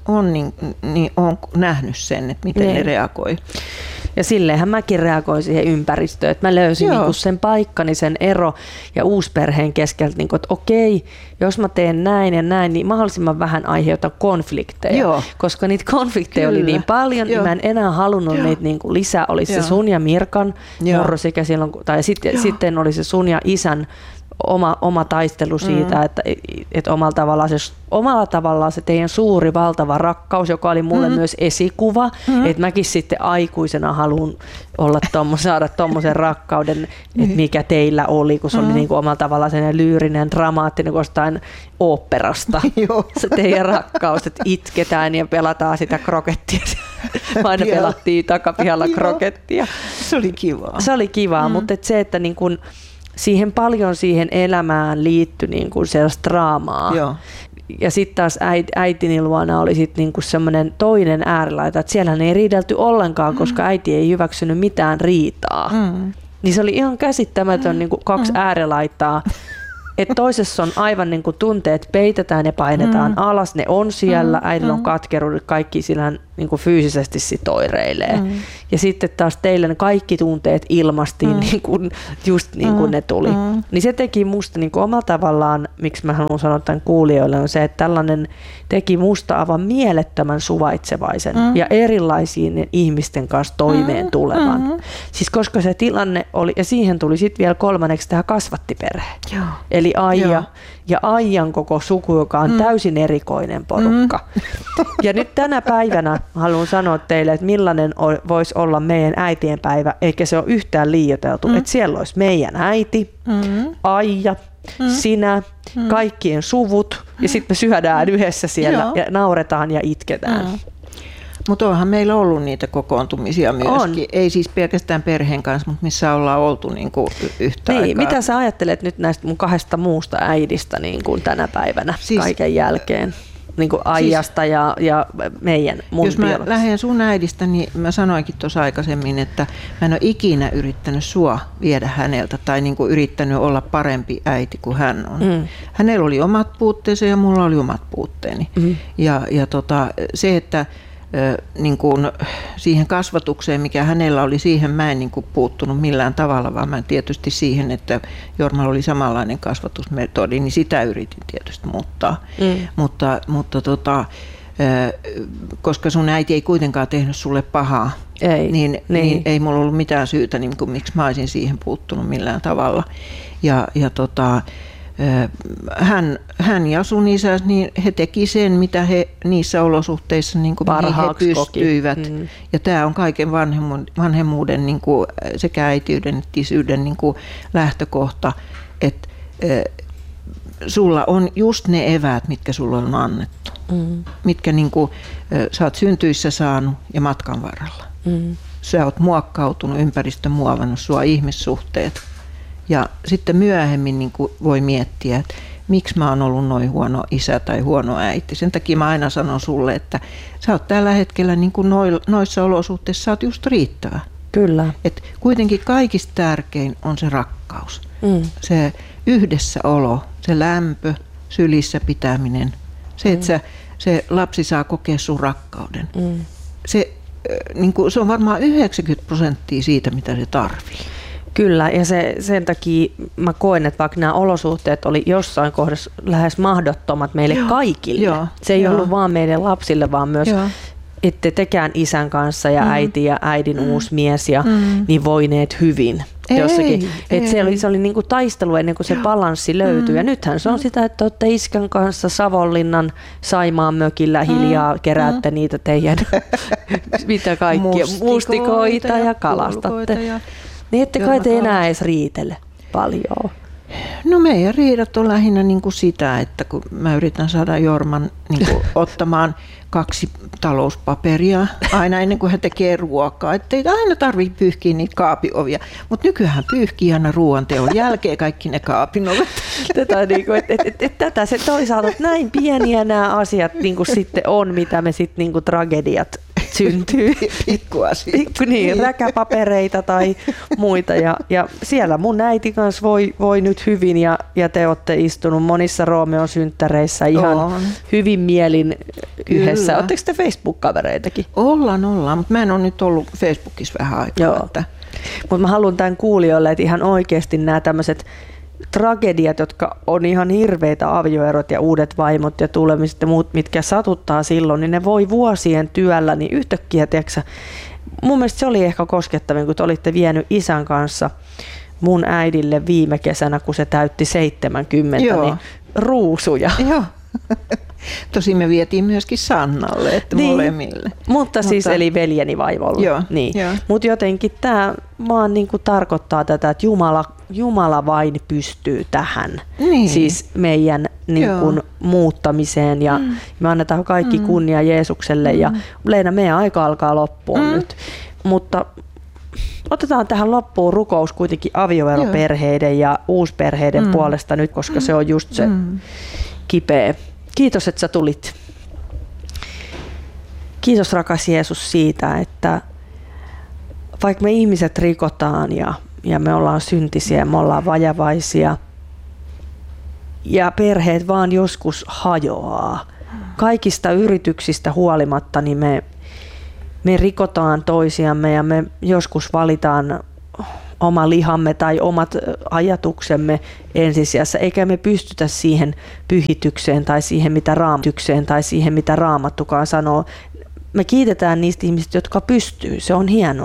K: nähnyt sen, että miten ne reagoi.
J: Ja silleenhän mäkin reagoin siihen ympäristöön, että mä löysin niinku sen paikkani, sen ero ja uusperheen keskeltä, niinku, että okei, jos mä teen näin ja näin, niin mahdollisimman vähän aiheutan konflikteja. Joo. Koska niitä konflikteja oli niin paljon, niin mä en enää halunnut niitä niinku lisää. Olisi se sun ja Mirkan murrosikä silloin, tai sitten oli se sun ja isän oma taistelu siitä, että omalla tavallaan se teidän suuri valtava rakkaus, joka oli mulle myös esikuva, että mäkin sitten aikuisena haluan saada tommosen rakkauden, että mikä teillä oli, kun se oli niin kuin omalla tavallaan sellainen lyyrinen, dramaattinen kuin jostain oopperasta. Se teidän rakkaus, että itketään ja pelataan sitä krokettia. Aina pelattiin takapihalla krokettia.
K: Se oli kivaa.
J: Se oli kivaa, mutta se, että niin kuin paljon siihen elämään liittyi niin kuin sellaista draamaa. Joo. Ja sitten taas äitini luona oli sitten niin kuin semmoinen toinen äärilaita, että siellä ei riidelty ollenkaan, koska äiti ei hyväksynyt mitään riitaa. Niin se oli ihan käsittämätön niin kuin kaksi äärilaitaa. Että toisessa on aivan niin kuin tunteet peitetään ja painetaan alas, ne on siellä, äidillä on katkeruudet, kaikki sillä niin kuin fyysisesti sit oireilee. Ja sitten taas teille ne kaikki tunteet ilmastiin niin kuin, just niin kuin ne tuli. Niin se teki musta niin kuin omalla tavallaan, miksi mä haluan sanoa tämän kuulijoille, on se, että tällainen teki musta aivan mielettömän suvaitsevaisen ja erilaisiin ihmisten kanssa toimeen tulevan. Siis koska se tilanne oli, ja siihen tuli sitten vielä kolmanneksi tämä kasvattiperhe. Joo. Eli Aija ja Aijan koko suku, joka on täysin erikoinen porukka. Ja nyt tänä päivänä haluan sanoa teille, että millainen voisi olla meidän äitien päivä, eikä se ole yhtään liioiteltu. Että siellä olisi meidän äiti, Aija, sinä, kaikkien suvut, ja sitten me syödään yhdessä siellä ja nauretaan ja itketään.
K: Mutta onhan meillä ollut niitä kokoontumisia myöskin. Ei siis pelkästään perheen kanssa, mutta missä ollaan oltu niinku yhtä aikaa.
J: Mitä sä ajattelet nyt näistä mun kahdesta muusta äidistä niin kuin tänä päivänä kaiken jälkeen? Niin kuin Aijasta ja mun
K: jos mä lähden sun äidistä, niin mä sanoinkin tuossa aikaisemmin, että mä en ole ikinä yrittänyt sua viedä häneltä tai niin kuin yrittänyt olla parempi äiti kuin hän on. Hänellä oli omat puutteensa ja mulla oli omat puutteeni. Ja se, että niin kuin siihen kasvatukseen, mikä hänellä oli, siihen mä en niin kuin puuttunut millään tavalla, vaan mä tietysti siihen, että Jormalla oli samanlainen kasvatusmetodi, niin sitä yritin tietysti muuttaa. Mutta koska sun äiti ei kuitenkaan tehnyt sulle pahaa, niin ei mulla ollut mitään syytä, niin kuin, miksi mä olisin siihen puuttunut millään tavalla. Hän ja sun isä, niin he teki sen, mitä he niissä olosuhteissa niin kuin he pystyivät. Ja tämä on kaiken vanhemmuuden niin kuin sekä äitiyden että isyyden niin kuin lähtökohta, että sulla on just ne eväät, mitkä sulla on annettu. Mitkä niin kuin, sä oot syntyissä saanut ja matkan varrella. Sä oot muokkautunut, ympäristö muovannut sua, ihmissuhteet. Ja sitten myöhemmin niin kuin voi miettiä, että miksi mä oon ollut noin huono isä tai huono äiti. Sen takia mä aina sanon sulle, että sä oot tällä hetkellä niin kuin noissa olosuhteissa sä oot just riittävä.
J: Kyllä.
K: Et kuitenkin kaikista tärkein on se rakkaus. Se yhdessäolo, se lämpö, sylissä pitäminen. Se, että se lapsi saa kokea sun rakkauden. Se on varmaan 90% siitä, mitä se tarvitsee.
J: Kyllä, ja sen takia mä koen, että vaikka nämä olosuhteet oli jossain kohdassa lähes mahdottomat meille kaikille. Se ei ollut vaan meidän lapsille, vaan myös ette tekään isän kanssa ja äiti ja äidin uusi mies ja niin voineet hyvin. Jossakin. Se oli niinku taistelu ennen kuin se balanssi löytyi. Ja nythän se on sitä, että olette iskän kanssa Savonlinnan Saimaan mökillä hiljaa keräätte niitä teidän mitä kaikkia mustikoita ja kalastatte. Niin ette kai te enää edes riitele paljon.
K: No meidän riidat on lähinnä niin kuin sitä, että kun mä yritän saada Jorman niin kuin ottamaan 2 talouspaperia aina ennen kuin hän tekee ruokaa. Että ei aina tarvitse pyyhkiä niitä kaapiovia, mutta nykyään pyyhkii aina ruoanteon jälkeen kaikki ne kaapinovet.
J: Tätä se toisaalta, että näin pieniä nämä asiat niin kuin sitten on, mitä me sitten niin kuin tragediat syntyy.
K: Pikkuasioita.
J: Niin, räkäpapereita tai muita. Ja siellä mun äiti kanssa voi nyt hyvin ja te olette istunut monissa Roomeon synttäreissä ihan hyvin mielin yhdessä. Oletteko te Facebook-kavereitakin?
K: Ollaan, mutta mä en ole nyt ollut Facebookissa vähän aikaa.
J: Mutta mä haluan tämän kuulijoille, että ihan oikeasti nämä tämmöiset tragediat, jotka on ihan hirveitä, avioerot ja uudet vaimot ja tulemiset ja muut, mitkä satuttaa silloin, niin ne voi vuosien työllä, niin yhtäkkiä, tiiäksä, mun mielestä se oli ehkä koskettavin, kun te olitte vienyt isän kanssa mun äidille viime kesänä, kun se täytti 70, niin ruusuja.
K: Joo. Tosin me vietiin myöskin Sannalle, että molemmille.
J: Mutta siis eli veljeni vaivolla.
K: Joo.
J: Niin. Mutta jotenkin tämä vaan niinku tarkoittaa tätä, että Jumala vain pystyy tähän. Niin. Siis meidän niinku muuttamiseen ja me annetaan kaikki kunnia Jeesukselle ja Leena, meidän aika alkaa loppua nyt. Mutta otetaan tähän loppuun rukous kuitenkin avioeroperheiden ja uusperheiden puolesta nyt, koska se on just se kipeä. Kiitos, että sä tulit. Kiitos rakas Jeesus siitä, että vaikka me ihmiset rikotaan ja me ollaan syntisiä, me ollaan vajavaisia ja perheet vaan joskus hajoaa. Kaikista yrityksistä huolimatta niin me rikotaan toisiamme ja me joskus valitaan oma lihamme tai omat ajatuksemme ensisijassa, eikä me pystytä siihen pyhitykseen tai siihen, mitä Raamattukaan sanoo. Me kiitetään niistä ihmisistä, jotka pystyy. Se on hienoa.